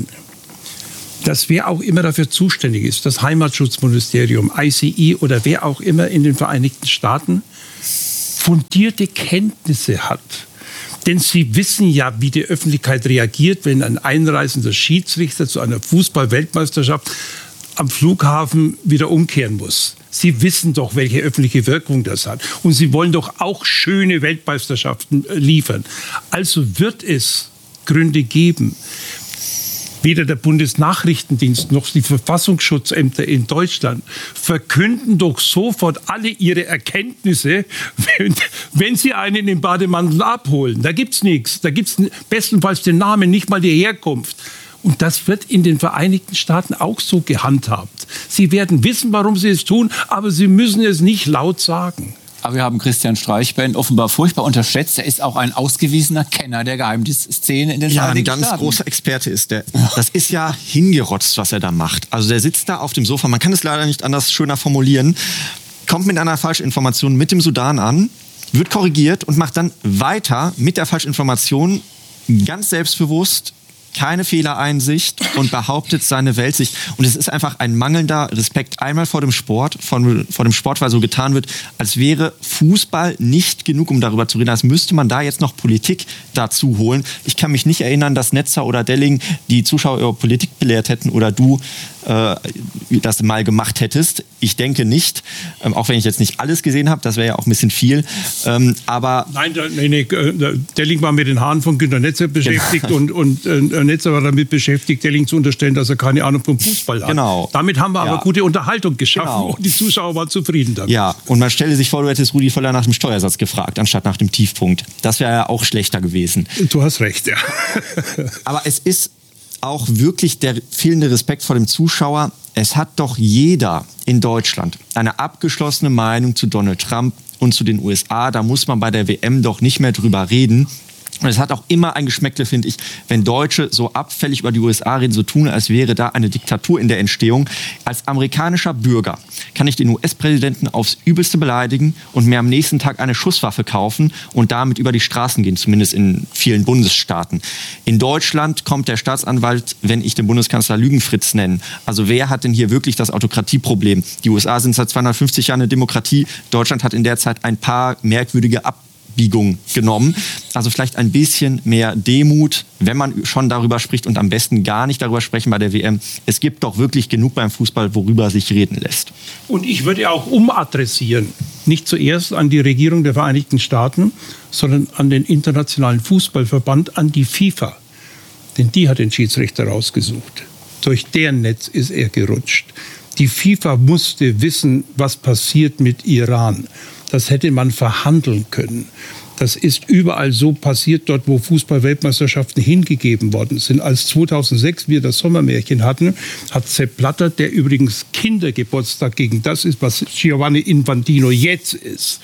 dass wer auch immer dafür zuständig ist, das Heimatschutzministerium, I C I oder wer auch immer in den Vereinigten Staaten, fundierte Kenntnisse hat. Denn sie wissen ja, wie die Öffentlichkeit reagiert, wenn ein einreisender Schiedsrichter zu einer Fußball-Weltmeisterschaft am Flughafen wieder umkehren muss. Sie wissen doch, welche öffentliche Wirkung das hat. Und Sie wollen doch auch schöne Weltmeisterschaften liefern. Also wird es Gründe geben. Weder der Bundesnachrichtendienst noch die Verfassungsschutzämter in Deutschland verkünden doch sofort alle ihre Erkenntnisse, wenn, wenn sie einen im Bademantel abholen. Da gibt's nichts. Da gibt's bestenfalls den Namen, nicht mal die Herkunft. Und das wird in den Vereinigten Staaten auch so gehandhabt. Sie werden wissen, warum sie es tun, aber sie müssen es nicht laut sagen. Aber wir haben Christian Streich offenbar furchtbar unterschätzt. Er ist auch ein ausgewiesener Kenner der Geheimdienstszene in den Ja, ein Vereinigten ganz Staaten. großer Experte ist der. Das ist ja hingerotzt, was er da macht. Also der sitzt da auf dem Sofa, man kann es leider nicht anders schöner formulieren, kommt mit einer Falschinformation mit dem Sudan an, wird korrigiert und macht dann weiter mit der Falschinformation ganz selbstbewusst, keine Fehlereinsicht und behauptet seine Weltsicht. Und es ist einfach ein mangelnder Respekt einmal vor dem Sport, von, vor dem Sport, weil so getan wird, als wäre Fußball nicht genug, um darüber zu reden. Als müsste man da jetzt noch Politik dazu holen. Ich kann mich nicht erinnern, dass Netzer oder Delling die Zuschauer über Politik belehrt hätten oder du äh, das mal gemacht hättest. Ich denke nicht, ähm, auch wenn ich jetzt nicht alles gesehen habe, das wäre ja auch ein bisschen viel. Ähm, aber Nein, da, nee, nee, Delling war mit den Haaren von Günter Netzer beschäftigt und, und äh, Netzer war damit beschäftigt, Delling zu unterstellen, dass er keine Ahnung vom Fußball hat. Genau. Damit haben wir Ja. aber gute Unterhaltung geschaffen Genau. und die Zuschauer waren zufrieden damit. Ja, und man stelle sich vor, du hättest Rudi Völler nach dem Steuersatz gefragt, anstatt nach dem Tiefpunkt. Das wäre ja auch schlechter gewesen. Du hast recht, ja. Aber es ist auch wirklich der fehlende Respekt vor dem Zuschauer. Es hat doch jeder in Deutschland eine abgeschlossene Meinung zu Donald Trump und zu den U S A. Da muss man bei der W M doch nicht mehr drüber reden. Und es hat auch immer ein Geschmäckle, finde ich, wenn Deutsche so abfällig über die U S A reden, so tun, als wäre da eine Diktatur in der Entstehung. Als amerikanischer Bürger kann ich den U S-Präsidenten aufs Übelste beleidigen und mir am nächsten Tag eine Schusswaffe kaufen und damit über die Straßen gehen, zumindest in vielen Bundesstaaten. In Deutschland kommt der Staatsanwalt, wenn ich den Bundeskanzler Lügenfritz nenne. Also wer hat denn hier wirklich das Autokratieproblem? Die U S A sind seit zweihundertfünfzig Jahren eine Demokratie. Deutschland hat in der Zeit ein paar merkwürdige Ab Biegung genommen. Also vielleicht ein bisschen mehr Demut, wenn man schon darüber spricht und am besten gar nicht darüber sprechen bei der W M. Es gibt doch wirklich genug beim Fußball, worüber sich reden lässt. Und ich würde auch umadressieren, nicht zuerst an die Regierung der Vereinigten Staaten, sondern an den Internationalen Fußballverband, an die FIFA. Denn die hat den Schiedsrichter rausgesucht. Durch deren Netz ist er gerutscht. Die FIFA musste wissen, was passiert mit Iran. Das hätte man verhandeln können. Das ist überall so passiert, dort wo Fußball-Weltmeisterschaften hingegeben worden sind. Als zweitausendsechs wir das Sommermärchen hatten, hat Sepp Blatter, der übrigens Kindergeburtstag gegen das ist, was Giovanni Infantino jetzt ist,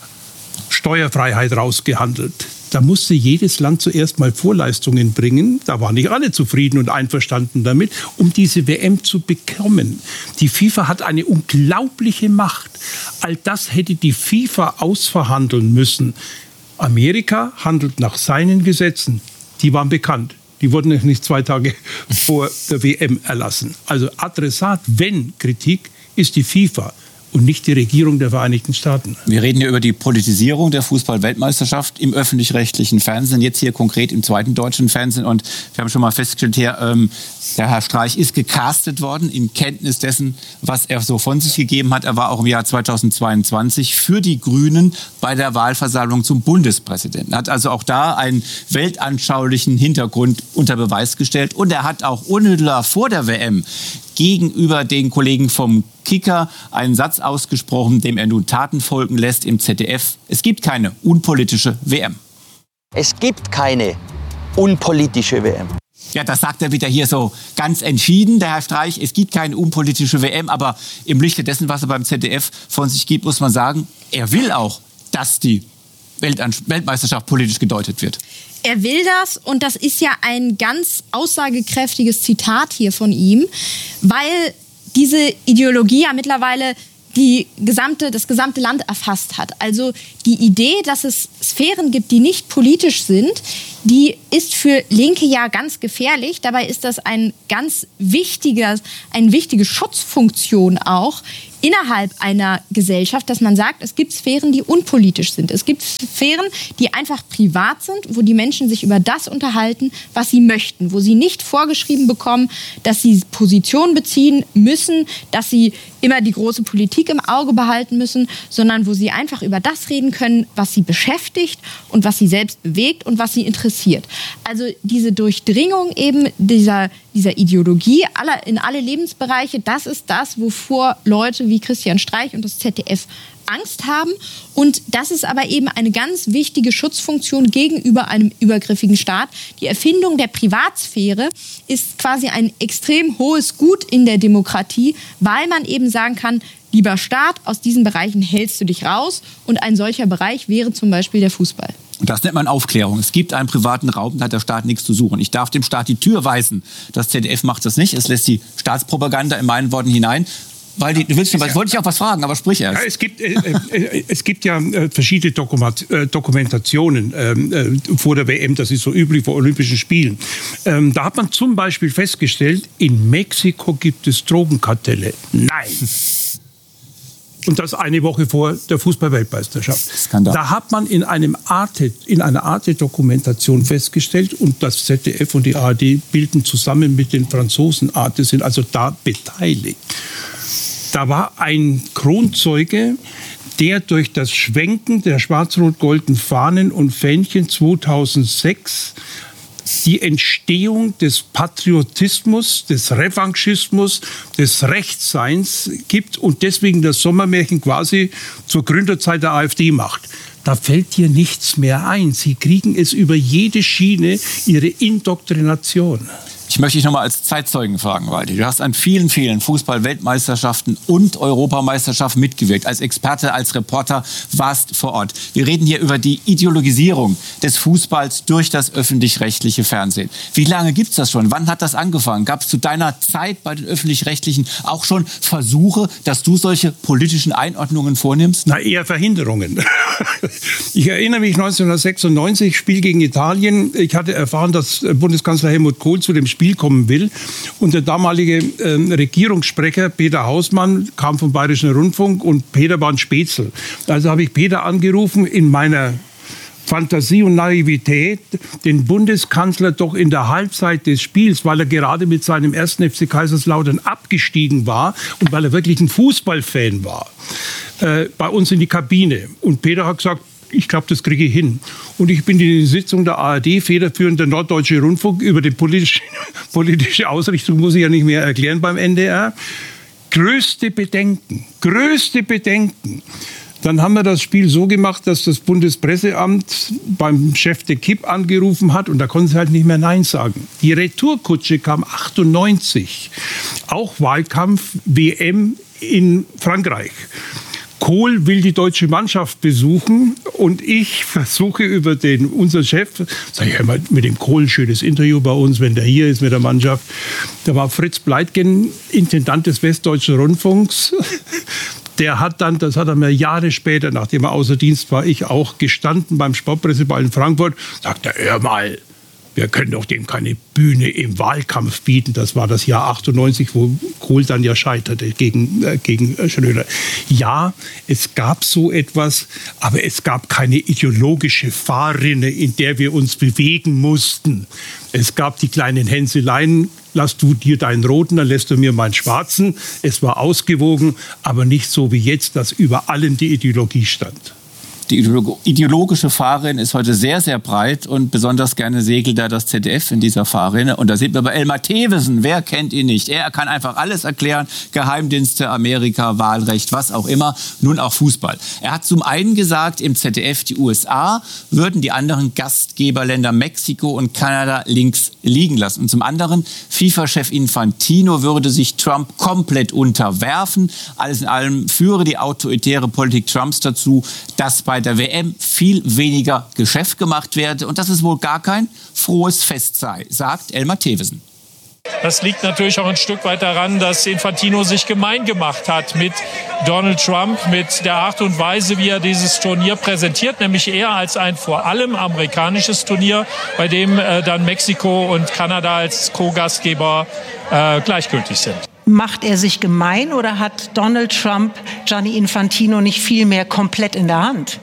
Steuerfreiheit rausgehandelt. Da musste jedes Land zuerst mal Vorleistungen bringen. Da waren nicht alle zufrieden und einverstanden damit, um diese W M zu bekommen. Die FIFA hat eine unglaubliche Macht. All das hätte die FIFA ausverhandeln müssen. Amerika handelt nach seinen Gesetzen. Die waren bekannt. Die wurden nicht zwei Tage vor der W M erlassen. Also Adressat, wenn Kritik, ist die FIFA und nicht die Regierung der Vereinigten Staaten. Wir reden ja über die Politisierung der Fußball-Weltmeisterschaft im öffentlich-rechtlichen Fernsehen, jetzt hier konkret im zweiten deutschen Fernsehen. Und wir haben schon mal festgestellt, hier, ähm, der Herr Streich ist gecastet worden in Kenntnis dessen, was er so von sich gegeben hat. Er war auch im Jahr zweitausendzweiundzwanzig für die Grünen bei der Wahlversammlung zum Bundespräsidenten. Er hat also auch da einen weltanschaulichen Hintergrund unter Beweis gestellt. Und er hat auch unmittelbar vor der W M gegenüber den Kollegen vom Kicker einen Satz ausgesprochen, dem er nun Taten folgen lässt im Z D F. Es gibt keine unpolitische W M. Es gibt keine unpolitische W M. Ja, das sagt er wieder hier so ganz entschieden, der Herr Streich. Es gibt keine unpolitische W M, aber im Lichte dessen, was er beim Z D F von sich gibt, muss man sagen, er will auch, dass die Weltmeisterschaft politisch gedeutet wird. Er will das, und das ist ja ein ganz aussagekräftiges Zitat hier von ihm, weil diese Ideologie ja mittlerweile die gesamte, das gesamte Land erfasst hat. Also die Idee, dass es Sphären gibt, die nicht politisch sind, die ist für Linke ja ganz gefährlich. Dabei ist das ein ganz wichtiger, eine wichtige Schutzfunktion auch innerhalb einer Gesellschaft, dass man sagt, es gibt Sphären, die unpolitisch sind. Es gibt Sphären, die einfach privat sind, wo die Menschen sich über das unterhalten, was sie möchten, wo sie nicht vorgeschrieben bekommen, dass sie Position beziehen müssen, dass sie immer die große Politik im Auge behalten müssen, sondern wo sie einfach über das reden können, was sie beschäftigt und was sie selbst bewegt und was sie interessiert. Also diese Durchdringung eben dieser, dieser Ideologie aller, in alle Lebensbereiche, das ist das, wovor Leute wie Christian Streich und das Z D F Angst haben. Und das ist aber eben eine ganz wichtige Schutzfunktion gegenüber einem übergriffigen Staat. Die Erfindung der Privatsphäre ist quasi ein extrem hohes Gut in der Demokratie, weil man eben sagen kann, lieber Staat, aus diesen Bereichen hältst du dich raus. Und ein solcher Bereich wäre zum Beispiel der Fußball. Und das nennt man Aufklärung. Es gibt einen privaten Raum, da hat der Staat nichts zu suchen. Ich darf dem Staat die Tür weisen. Das Z D F macht das nicht. Es lässt die Staatspropaganda in meinen Worten hinein. Weil die, du willst schon, ich wollte dich auch was fragen, aber sprich erst. Ja, es, gibt, äh, äh, es gibt ja äh, verschiedene Dokument, äh, Dokumentationen äh, vor der W M, das ist so üblich vor Olympischen Spielen. Ähm, da hat man zum Beispiel festgestellt, in Mexiko gibt es Drogenkartelle. Nein! Und das eine Woche vor der Fußball-Weltmeisterschaft. Skandal. Da hat man in, einem Arte, in einer Arte-Dokumentation festgestellt, und das Z D F und die A R D bilden zusammen mit den Franzosen Arte, sind also da beteiligt. Da war ein Kronzeuge, der durch das Schwenken der schwarz-rot-golden Fahnen und Fähnchen zweitausendsechs die Entstehung des Patriotismus, des Revanchismus, des Rechtsseins gibt und deswegen das Sommermärchen quasi zur Gründerzeit der AfD macht. Da fällt dir nichts mehr ein. Sie kriegen es über jede Schiene, ihre Indoktrination. Ich möchte dich nochmal als Zeitzeugen fragen, Waldi. Du hast an vielen, vielen Fußball-Weltmeisterschaften und Europameisterschaften mitgewirkt. Als Experte, als Reporter warst vor Ort. Wir reden hier über die Ideologisierung des Fußballs durch das öffentlich-rechtliche Fernsehen. Wie lange gibt's das schon? Wann hat das angefangen? Gab es zu deiner Zeit bei den Öffentlich-Rechtlichen auch schon Versuche, dass du solche politischen Einordnungen vornimmst? Na, eher Verhinderungen. Ich erinnere mich neunzehnhundertsechsundneunzig, Spiel gegen Italien. Ich hatte erfahren, dass Bundeskanzler Helmut Kohl zu dem Spiel kommen will. Und der damalige äh, Regierungssprecher Peter Hausmann kam vom Bayerischen Rundfunk und Peter war ein Spätzl. Also habe ich Peter angerufen, in meiner Fantasie und Naivität den Bundeskanzler doch in der Halbzeit des Spiels, weil er gerade mit seinem ersten F C Kaiserslautern abgestiegen war und weil er wirklich ein Fußballfan war, äh, bei uns in die Kabine. Und Peter hat gesagt, ich glaube, das kriege ich hin. Und ich bin in die Sitzung der A R D, federführend der Norddeutsche Rundfunk, über die politische, politische Ausrichtung muss ich ja nicht mehr erklären beim N D R. Größte Bedenken, größte Bedenken. Dann haben wir das Spiel so gemacht, dass das Bundespresseamt beim Chef de Kipp angerufen hat und da konnten sie halt nicht mehr Nein sagen. Die Retourkutsche kam achtundneunzig. Auch Wahlkampf W M in Frankreich. Kohl will die deutsche Mannschaft besuchen und ich versuche über den, unseren Chef, sage ich mal, mit dem Kohl, schönes Interview bei uns, wenn der hier ist mit der Mannschaft. Da war Fritz Bleitgen, Intendant des Westdeutschen Rundfunks. Der hat dann, das hat er mir Jahre später, nachdem er außer Dienst war, ich auch gestanden beim Sportpresseball in Frankfurt, sagt er, hör mal, wir können doch dem keine Bühne im Wahlkampf bieten. Das war das Jahr achtundneunzig, wo Kohl dann ja scheiterte gegen, äh, gegen Schröder. Ja, es gab so etwas, aber es gab keine ideologische Fahrrinne, in der wir uns bewegen mussten. Es gab die kleinen Hänseleien, lass du dir deinen roten, dann lässt du mir meinen schwarzen. Es war ausgewogen, aber nicht so wie jetzt, dass über allem die Ideologie stand. Die ideologische Fahrrinne ist heute sehr, sehr breit und besonders gerne segelt da das Z D F in dieser Fahrrinne. Und da sieht man bei Elmar Thewesen, wer kennt ihn nicht? Er kann einfach alles erklären, Geheimdienste, Amerika, Wahlrecht, was auch immer, nun auch Fußball. Er hat zum einen gesagt, im Z D F die U S A würden die anderen Gastgeberländer Mexiko und Kanada links liegen lassen. Und zum anderen, FIFA-Chef Infantino würde sich Trump komplett unterwerfen. Alles in allem führe die autoritäre Politik Trumps dazu, dass bei der W M viel weniger Geschäft gemacht werde und dass es wohl gar kein frohes Fest sei, sagt Elmar Thewesen. Das liegt natürlich auch ein Stück weit daran, dass Infantino sich gemein gemacht hat mit Donald Trump, mit der Art und Weise, wie er dieses Turnier präsentiert, nämlich eher als ein vor allem amerikanisches Turnier, bei dem äh, dann Mexiko und Kanada als Co-Gastgeber äh, gleichgültig sind. Macht er sich gemein oder hat Donald Trump Gianni Infantino nicht viel mehr komplett in der Hand?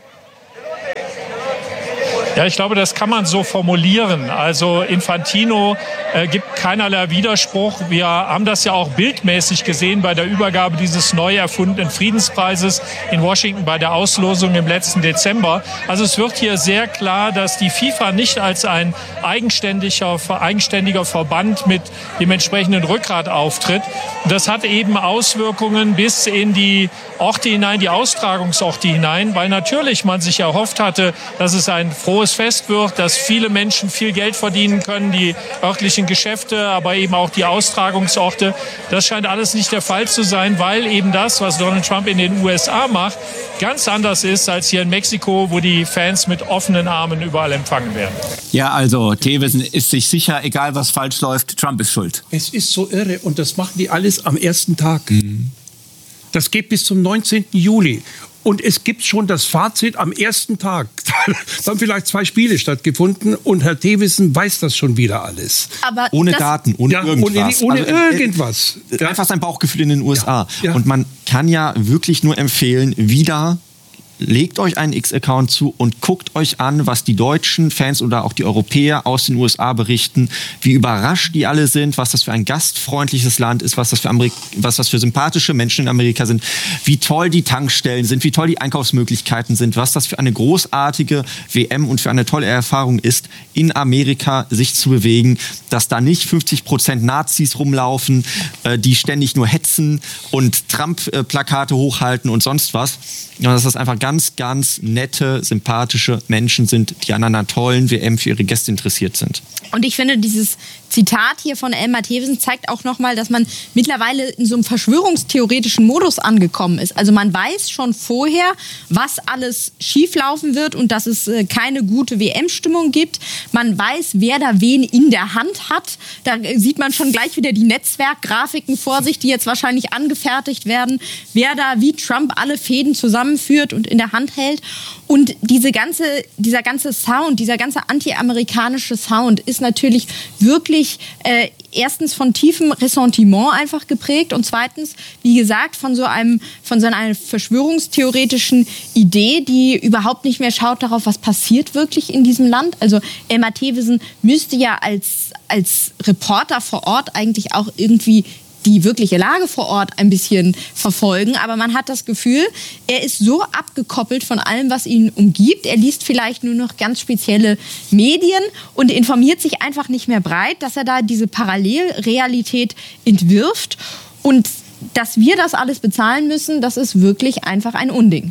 Ja, ich glaube, das kann man so formulieren. Also Infantino äh, gibt keinerlei Widerspruch. Wir haben das ja auch bildmäßig gesehen bei der Übergabe dieses neu erfundenen Friedenspreises in Washington bei der Auslosung im letzten Dezember. Also es wird hier sehr klar, dass die FIFA nicht als ein eigenständiger, eigenständiger Verband mit dem entsprechenden Rückgrat auftritt. Und das hat eben Auswirkungen bis in die Orte hinein, die Austragungsorte hinein, weil natürlich man sich erhofft hatte, dass es ein frohes Fest wird, dass viele Menschen viel Geld verdienen können, die örtlichen Geschäfte, aber eben auch die Austragungsorte. Das scheint alles nicht der Fall zu sein, weil eben das, was Donald Trump in den U S A macht, ganz anders ist als hier in Mexiko, wo die Fans mit offenen Armen überall empfangen werden. Ja, also Thewesen ist sich sicher, egal was falsch läuft, Trump ist schuld. Es ist so irre und das machen die alles am ersten Tag. Mhm. Das geht bis zum neunzehnten Juli. Und es gibt schon das Fazit am ersten Tag. Da haben vielleicht zwei Spiele stattgefunden und Herr Thewesen weiß das schon wieder alles. Aber ohne das Daten, ohne ja, irgendwas. Ohne, ohne also, irgendwas. Äh, einfach sein Bauchgefühl in den U S A. Ja, ja. Und man kann ja wirklich nur empfehlen, wieder legt euch einen X-Account zu und guckt euch an, was die deutschen Fans oder auch die Europäer aus den U S A berichten, wie überrascht die alle sind, was das für ein gastfreundliches Land ist, was das für, Amerik- was das für sympathische Menschen in Amerika sind, wie toll die Tankstellen sind, wie toll die Einkaufsmöglichkeiten sind, was das für eine großartige W M und für eine tolle Erfahrung ist, in Amerika sich zu bewegen, dass da nicht fünfzig Prozent Nazis rumlaufen, äh, die ständig nur hetzen und Trump-Plakate hochhalten und sonst was. Ja, dass das einfach ganz, ganz nette, sympathische Menschen sind, die an einer tollen W M für ihre Gäste interessiert sind. Und ich finde, dieses Zitat hier von Elmar Thewesen zeigt auch nochmal, dass man mittlerweile in so einem verschwörungstheoretischen Modus angekommen ist. Also man weiß schon vorher, was alles schieflaufen wird und dass es äh, keine gute W M-Stimmung gibt. Man weiß, wer da wen in der Hand hat. Da sieht man schon gleich wieder die Netzwerkgrafiken vor sich, die jetzt wahrscheinlich angefertigt werden. Wer da wie Trump alle Fäden zusammenführt und in der Hand hält. Und diese ganze, dieser ganze Sound, dieser ganze anti-amerikanische Sound ist natürlich wirklich äh, erstens von tiefem Ressentiment einfach geprägt und zweitens, wie gesagt, von so einem, von so einer verschwörungstheoretischen Idee, die überhaupt nicht mehr schaut darauf, was passiert wirklich in diesem Land. Also Elmar Thewesen müsste ja als, als Reporter vor Ort eigentlich auch irgendwie die wirkliche Lage vor Ort ein bisschen verfolgen. Aber man hat das Gefühl, er ist so abgekoppelt von allem, was ihn umgibt. Er liest vielleicht nur noch ganz spezielle Medien und informiert sich einfach nicht mehr breit, dass er da diese Parallelrealität entwirft. Und dass wir das alles bezahlen müssen, das ist wirklich einfach ein Unding.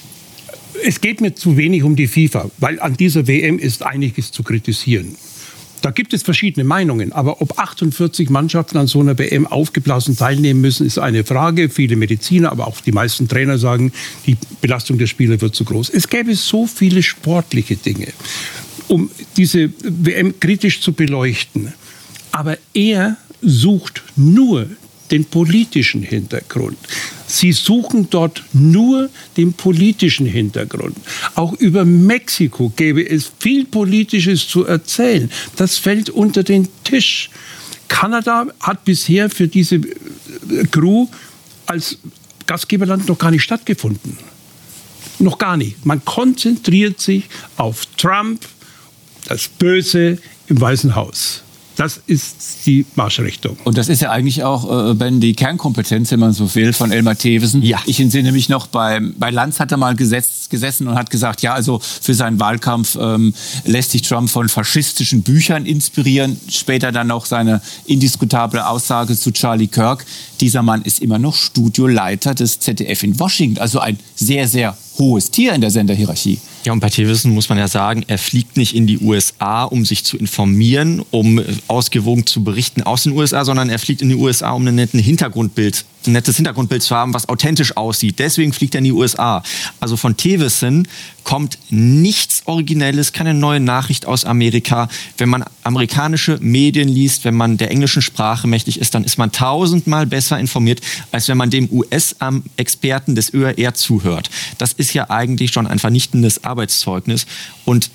Es geht mir zu wenig um die FIFA, weil an dieser W M ist einiges zu kritisieren. Da gibt es verschiedene Meinungen, aber ob achtundvierzig Mannschaften an so einer W M aufgeblasen teilnehmen müssen, ist eine Frage. Viele Mediziner, aber auch die meisten Trainer sagen, die Belastung der Spieler wird zu groß. Es gäbe so viele sportliche Dinge, um diese W M kritisch zu beleuchten. Aber er sucht nur den politischen Hintergrund. Sie suchen dort nur den politischen Hintergrund. Auch über Mexiko gäbe es viel Politisches zu erzählen. Das fällt unter den Tisch. Kanada hat bisher für diese Crew als Gastgeberland noch gar nicht stattgefunden. Noch gar nicht. Man konzentriert sich auf Trump, das Böse im Weißen Haus. Das ist die Marschrichtung. Und das ist ja eigentlich auch, äh, Ben, die Kernkompetenz, wenn man so will, von Elmar Thewissen. Ja. Ich entsinne mich noch, bei, bei Lanz hat er mal gesetzt, gesessen und hat gesagt, ja, also für seinen Wahlkampf ähm, lässt sich Trump von faschistischen Büchern inspirieren. Später dann noch seine indiskutable Aussage zu Charlie Kirk. Dieser Mann ist immer noch Studioleiter des Z D F in Washington. Also ein sehr, sehr hohes Tier in der Senderhierarchie. Ja, und bei Thewissen muss man ja sagen, er fliegt nicht in die U S A, um sich zu informieren, um ausgewogen zu berichten aus den U S A, sondern er fliegt in die U S A, um ein nettes Hintergrundbild, ein nettes Hintergrundbild zu haben, was authentisch aussieht. Deswegen fliegt er in die U S A. Also von Thewissen kommt nichts Originelles, keine neue Nachricht aus Amerika. Wenn man amerikanische Medien liest, wenn man der englischen Sprache mächtig ist, dann ist man tausendmal besser informiert, als wenn man dem U S-Experten des Ö R R zuhört. Das ist ja eigentlich schon ein vernichtendes Arbeitszeugnis und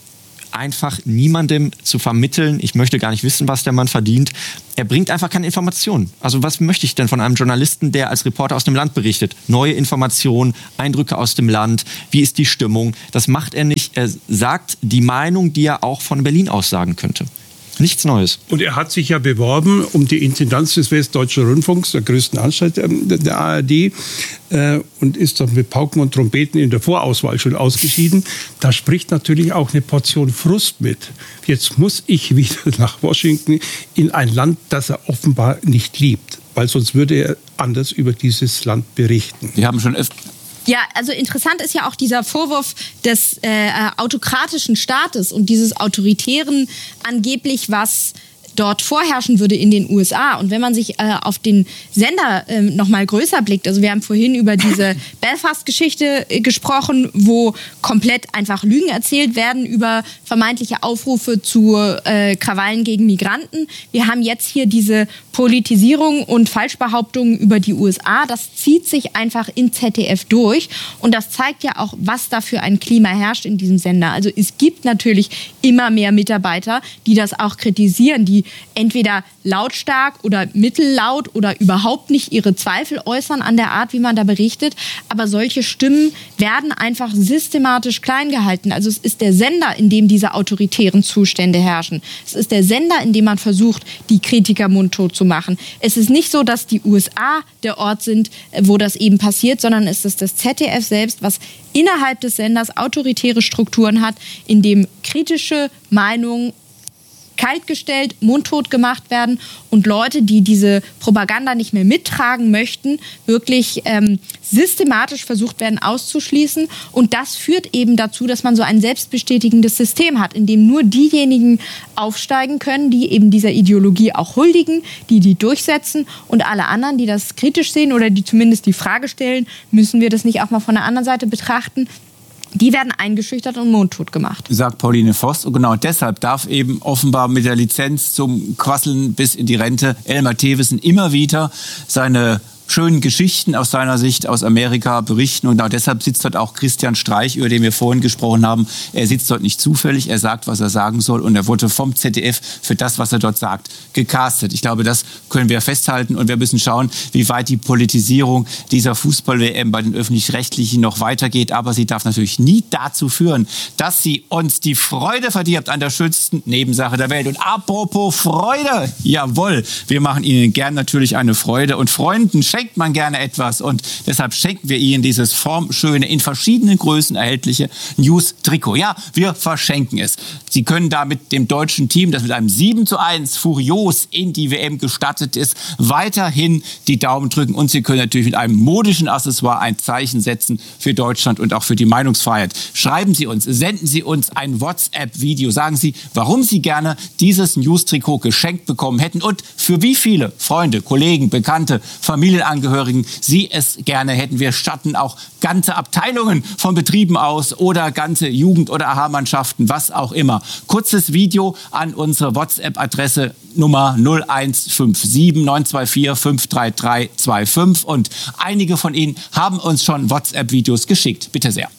einfach niemandem zu vermitteln, ich möchte gar nicht wissen, was der Mann verdient. Er bringt einfach keine Informationen. Also was möchte ich denn von einem Journalisten, der als Reporter aus dem Land berichtet? Neue Informationen, Eindrücke aus dem Land, wie ist die Stimmung? Das macht er nicht. Er sagt die Meinung, die er auch von Berlin aus sagen könnte. Nichts Neues. Und er hat sich ja beworben um die Intendanz des Westdeutschen Rundfunks, der größten Anstalt der A R D, äh, und ist dann mit Pauken und Trompeten in der Vorauswahl schon ausgeschieden. Da spricht natürlich auch eine Portion Frust mit. Jetzt muss ich wieder nach Washington in ein Land, das er offenbar nicht liebt, weil sonst würde er anders über dieses Land berichten. Wir haben schon öfter Ja, also interessant ist ja auch dieser Vorwurf des äh, autokratischen Staates und dieses Autoritären angeblich, was dort vorherrschen würde in den U S A. Und wenn man sich äh, auf den Sender äh, noch mal größer blickt, also wir haben vorhin über diese Belfast-Geschichte äh, gesprochen, wo komplett einfach Lügen erzählt werden über vermeintliche Aufrufe zu äh, Krawallen gegen Migranten. Wir haben jetzt hier diese Politisierung und Falschbehauptungen über die U S A. Das zieht sich einfach in Z D F durch. Und das zeigt ja auch, was da für ein Klima herrscht in diesem Sender. Also es gibt natürlich immer mehr Mitarbeiter, die das auch kritisieren, die entweder lautstark oder mittellaut oder überhaupt nicht ihre Zweifel äußern an der Art, wie man da berichtet. Aber solche Stimmen werden einfach systematisch klein gehalten. Also es ist der Sender, in dem diese autoritären Zustände herrschen. Es ist der Sender, in dem man versucht, die Kritiker mundtot zu machen. Es ist nicht so, dass die U S A der Ort sind, wo das eben passiert, sondern es ist das Z D F selbst, was innerhalb des Senders autoritäre Strukturen hat, in dem kritische Meinungen kaltgestellt, mundtot gemacht werden und Leute, die diese Propaganda nicht mehr mittragen möchten, wirklich ähm, systematisch versucht werden auszuschließen. Und das führt eben dazu, dass man so ein selbstbestätigendes System hat, in dem nur diejenigen aufsteigen können, die eben dieser Ideologie auch huldigen, die die durchsetzen, und alle anderen, die das kritisch sehen oder die zumindest die Frage stellen, müssen wir das nicht auch mal von der anderen Seite betrachten? Die werden eingeschüchtert und mundtot gemacht. Sagt Pauline Voss. Und genau deshalb darf eben offenbar mit der Lizenz zum Quasseln bis in die Rente Elmar Thewissen immer wieder seine schönen Geschichten aus seiner Sicht aus Amerika berichten. Und genau deshalb sitzt dort auch Christian Streich, über den wir vorhin gesprochen haben. Er sitzt dort nicht zufällig, er sagt, was er sagen soll. Und er wurde vom Z D F für das, was er dort sagt, gecastet. Ich glaube, das können wir festhalten. Und wir müssen schauen, wie weit die Politisierung dieser Fußball-W M bei den Öffentlich-Rechtlichen noch weitergeht. Aber sie darf natürlich nie dazu führen, dass sie uns die Freude verdirbt an der schönsten Nebensache der Welt. Und apropos Freude, jawohl, wir machen Ihnen gern natürlich eine Freude. Und Freunden schenkt man gerne etwas, und deshalb schenken wir Ihnen dieses formschöne, in verschiedenen Größen erhältliche News-Trikot. Ja, wir verschenken es. Sie können damit dem deutschen Team, das mit einem sieben zu eins furios in die W M gestartet ist, weiterhin die Daumen drücken, und Sie können natürlich mit einem modischen Accessoire ein Zeichen setzen für Deutschland und auch für die Meinungsfreiheit. Schreiben Sie uns, senden Sie uns ein WhatsApp-Video, sagen Sie, warum Sie gerne dieses News-Trikot geschenkt bekommen hätten und für wie viele Freunde, Kollegen, Bekannte, Familienangehörige Sie es gerne hätten. Wir statten auch ganze Abteilungen von Betrieben aus oder ganze Jugend- oder A H-Mannschaften, was auch immer. Kurzes Video an unsere WhatsApp-Adresse Nummer null eins fünf sieben neun zwei vier fünf drei drei zwei fünf, und einige von Ihnen haben uns schon WhatsApp-Videos geschickt. Bitte sehr.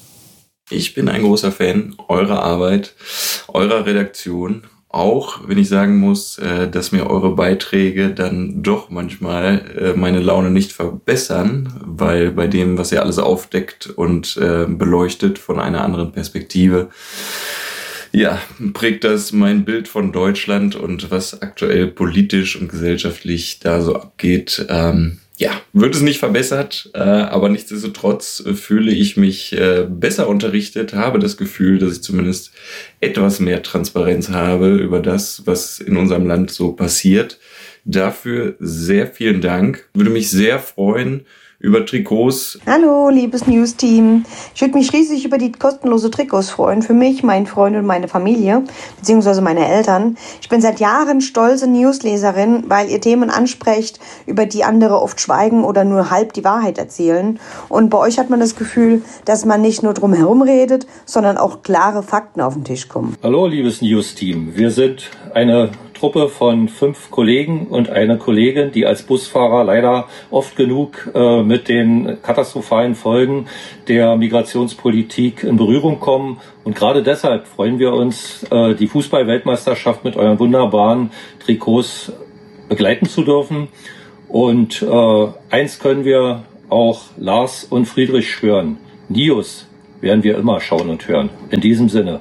Ich bin ein großer Fan eurer Arbeit, eurer Redaktion. Auch wenn ich sagen muss, dass mir eure Beiträge dann doch manchmal meine Laune nicht verbessern, weil bei dem, was ihr alles aufdeckt und beleuchtet von einer anderen Perspektive, ja, prägt das mein Bild von Deutschland und was aktuell politisch und gesellschaftlich da so abgeht. Ähm, ja, wird es nicht verbessert, äh, aber nichtsdestotrotz äh, fühle ich mich äh, besser unterrichtet, habe das Gefühl, dass ich zumindest etwas mehr Transparenz habe über das, was in unserem Land so passiert. Dafür sehr vielen Dank. Würde mich sehr freuen über Trikots. Hallo, liebes News-Team. Ich würde mich riesig über die kostenlose Trikots freuen. Für mich, meinen Freund und meine Familie, beziehungsweise meine Eltern. Ich bin seit Jahren stolze Newsleserin, weil ihr Themen ansprecht, über die andere oft schweigen oder nur halb die Wahrheit erzählen. Und bei euch hat man das Gefühl, dass man nicht nur drum herum redet, sondern auch klare Fakten auf den Tisch kommen. Hallo, liebes News-Team. Wir sind eine Truppe von fünf Kollegen und eine Kollegin, die als Busfahrer leider oft genug äh, mit den katastrophalen Folgen der Migrationspolitik in Berührung kommen. Und gerade deshalb freuen wir uns, äh, die Fußball-Weltmeisterschaft mit euren wunderbaren Trikots begleiten zu dürfen. Und äh, eins können wir auch Lars und Friedrich schwören. News werden wir immer schauen und hören. In diesem Sinne.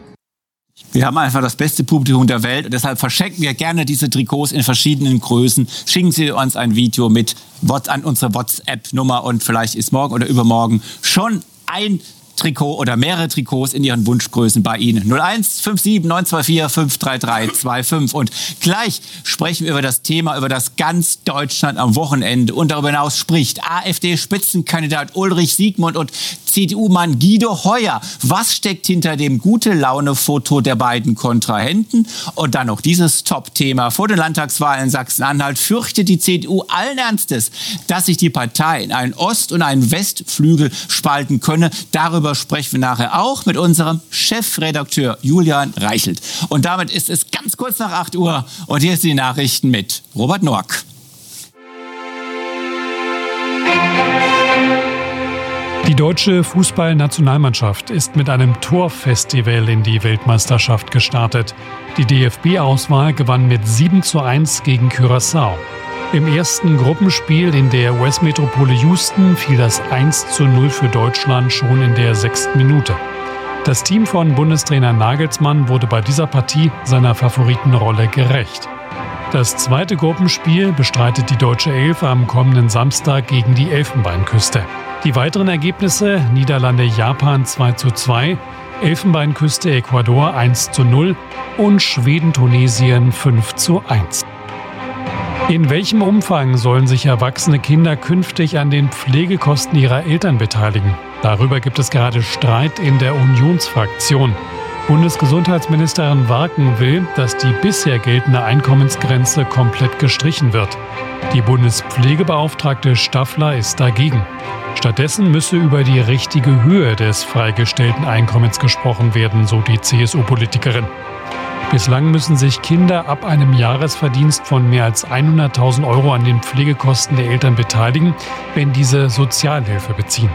Wir haben einfach das beste Publikum der Welt und deshalb verschenken wir gerne diese Trikots in verschiedenen Größen. Schicken Sie uns ein Video mit an unsere WhatsApp-Nummer und vielleicht ist morgen oder übermorgen schon ein Trikot oder mehrere Trikots in Ihren Wunschgrößen bei Ihnen. null eins fünf sieben neun zwei vier fünf drei drei zwei fünf. Und gleich sprechen wir über das Thema, über das ganz Deutschland am Wochenende und darüber hinaus spricht AfD-Spitzenkandidat Ulrich Siegmund und C D U-Mann Guido Heuer. Was steckt hinter dem Gute-Laune-Foto der beiden Kontrahenten? Und dann noch dieses Top-Thema. Vor den Landtagswahlen in Sachsen-Anhalt fürchtet die C D U allen Ernstes, dass sich die Partei in einen Ost- und einen Westflügel spalten könne. Darüber sprechen wir nachher auch mit unserem Chefredakteur Julian Reichelt. Und damit ist es ganz kurz nach acht Uhr und hier sind die Nachrichten mit Robert Noack. Die deutsche Fußballnationalmannschaft ist mit einem Torfestival in die Weltmeisterschaft gestartet. Die D F B-Auswahl gewann mit sieben zu eins gegen Curaçao. Im ersten Gruppenspiel in der U S-Metropole Houston fiel das eins zu null für Deutschland schon in der sechsten Minute. Das Team von Bundestrainer Nagelsmann wurde bei dieser Partie seiner Favoritenrolle gerecht. Das zweite Gruppenspiel bestreitet die deutsche Elf am kommenden Samstag gegen die Elfenbeinküste. Die weiteren Ergebnisse: Niederlande-Japan zwei zu zwei, Elfenbeinküste-Ecuador eins zu null und Schweden-Tunesien fünf zu eins. In welchem Umfang sollen sich erwachsene Kinder künftig an den Pflegekosten ihrer Eltern beteiligen? Darüber gibt es gerade Streit in der Unionsfraktion. Bundesgesundheitsministerin Warken will, dass die bisher geltende Einkommensgrenze komplett gestrichen wird. Die Bundespflegebeauftragte Staffler ist dagegen. Stattdessen müsse über die richtige Höhe des freigestellten Einkommens gesprochen werden, so die C S U-Politikerin. Bislang müssen sich Kinder ab einem Jahresverdienst von mehr als hunderttausend Euro an den Pflegekosten der Eltern beteiligen, wenn diese Sozialhilfe beziehen.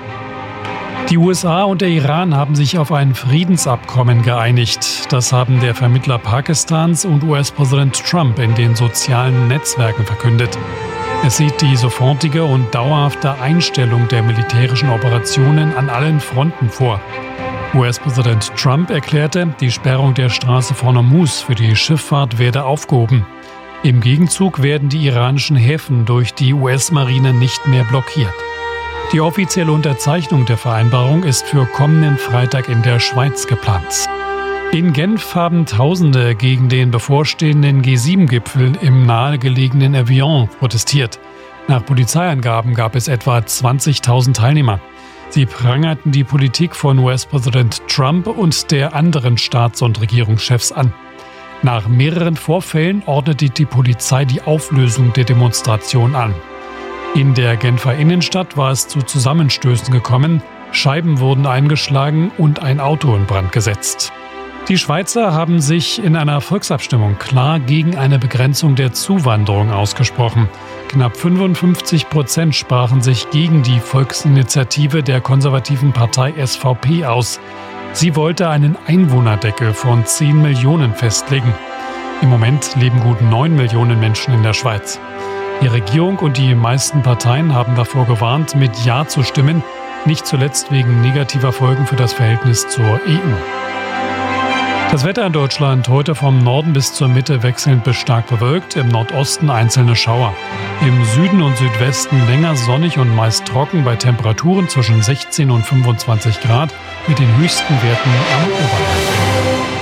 Die U S A und der Iran haben sich auf ein Friedensabkommen geeinigt. Das haben der Vermittler Pakistans und U S-Präsident Trump in den sozialen Netzwerken verkündet. Es sieht die sofortige und dauerhafte Einstellung der militärischen Operationen an allen Fronten vor. U S-Präsident Trump erklärte, die Sperrung der Straße von Hormuz für die Schifffahrt werde aufgehoben. Im Gegenzug werden die iranischen Häfen durch die U S-Marine nicht mehr blockiert. Die offizielle Unterzeichnung der Vereinbarung ist für kommenden Freitag in der Schweiz geplant. In Genf haben Tausende gegen den bevorstehenden G sieben Gipfel im nahegelegenen Evian protestiert. Nach Polizeiangaben gab es etwa zwanzigtausend Teilnehmer. Sie prangerten die Politik von U S-Präsident Trump und der anderen Staats- und Regierungschefs an. Nach mehreren Vorfällen ordnete die Polizei die Auflösung der Demonstration an. In der Genfer Innenstadt war es zu Zusammenstößen gekommen, Scheiben wurden eingeschlagen und ein Auto in Brand gesetzt. Die Schweizer haben sich in einer Volksabstimmung klar gegen eine Begrenzung der Zuwanderung ausgesprochen. Knapp fünfundfünfzig Prozent sprachen sich gegen die Volksinitiative der konservativen Partei S V P aus. Sie wollte einen Einwohnerdeckel von zehn Millionen festlegen. Im Moment leben gut neun Millionen Menschen in der Schweiz. Die Regierung und die meisten Parteien haben davor gewarnt, mit Ja zu stimmen, nicht zuletzt wegen negativer Folgen für das Verhältnis zur E U. Das Wetter in Deutschland heute vom Norden bis zur Mitte wechselnd bis stark bewölkt, im Nordosten einzelne Schauer. Im Süden und Südwesten länger sonnig und meist trocken bei Temperaturen zwischen sechzehn und fünfundzwanzig Grad mit den höchsten Werten am Oberrhein.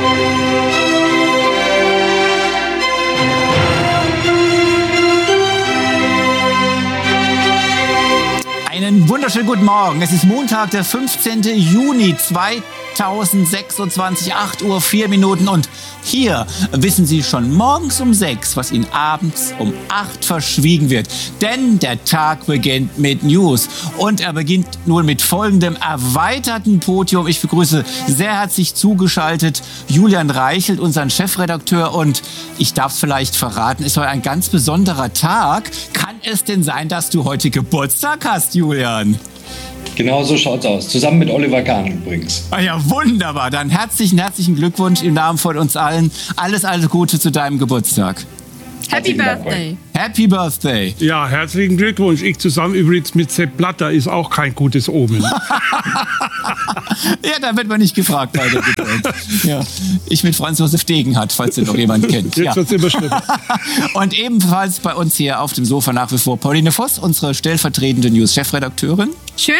Einen wunderschönen guten Morgen. Es ist Montag, der fünfzehnten Juni zweitausendsechsundzwanzig, acht Uhr vier Minuten. Und hier wissen Sie schon morgens um sechs, was Ihnen abends um acht verschwiegen wird. Denn der Tag beginnt mit News. Und er beginnt nun mit folgendem erweiterten Podium. Ich begrüße sehr herzlich zugeschaltet Julian Reichelt, unseren Chefredakteur. Und ich darf es vielleicht verraten, ist heute ein ganz besonderer Tag. Kann es denn sein, dass du heute Geburtstag hast, Julian? Genau so schaut's aus. Zusammen mit Oliver Kahn übrigens. Ah ja, wunderbar. Dann herzlichen, herzlichen Glückwunsch im Namen von uns allen. Alles, alles Gute zu deinem Geburtstag. Happy Birthday. Happy Birthday. Ja, herzlichen Glückwunsch. Ich zusammen übrigens mit Sepp Blatter ist auch kein gutes Omen. Ja, da wird man nicht gefragt bei der Geburt. Ja. Ich mit Franz Josef Degenhardt, falls den noch jemand kennt. Jetzt ja. wird's überschritten. Und ebenfalls bei uns hier auf dem Sofa nach wie vor Pauline Voss, unsere stellvertretende News-Chefredakteurin. Schön,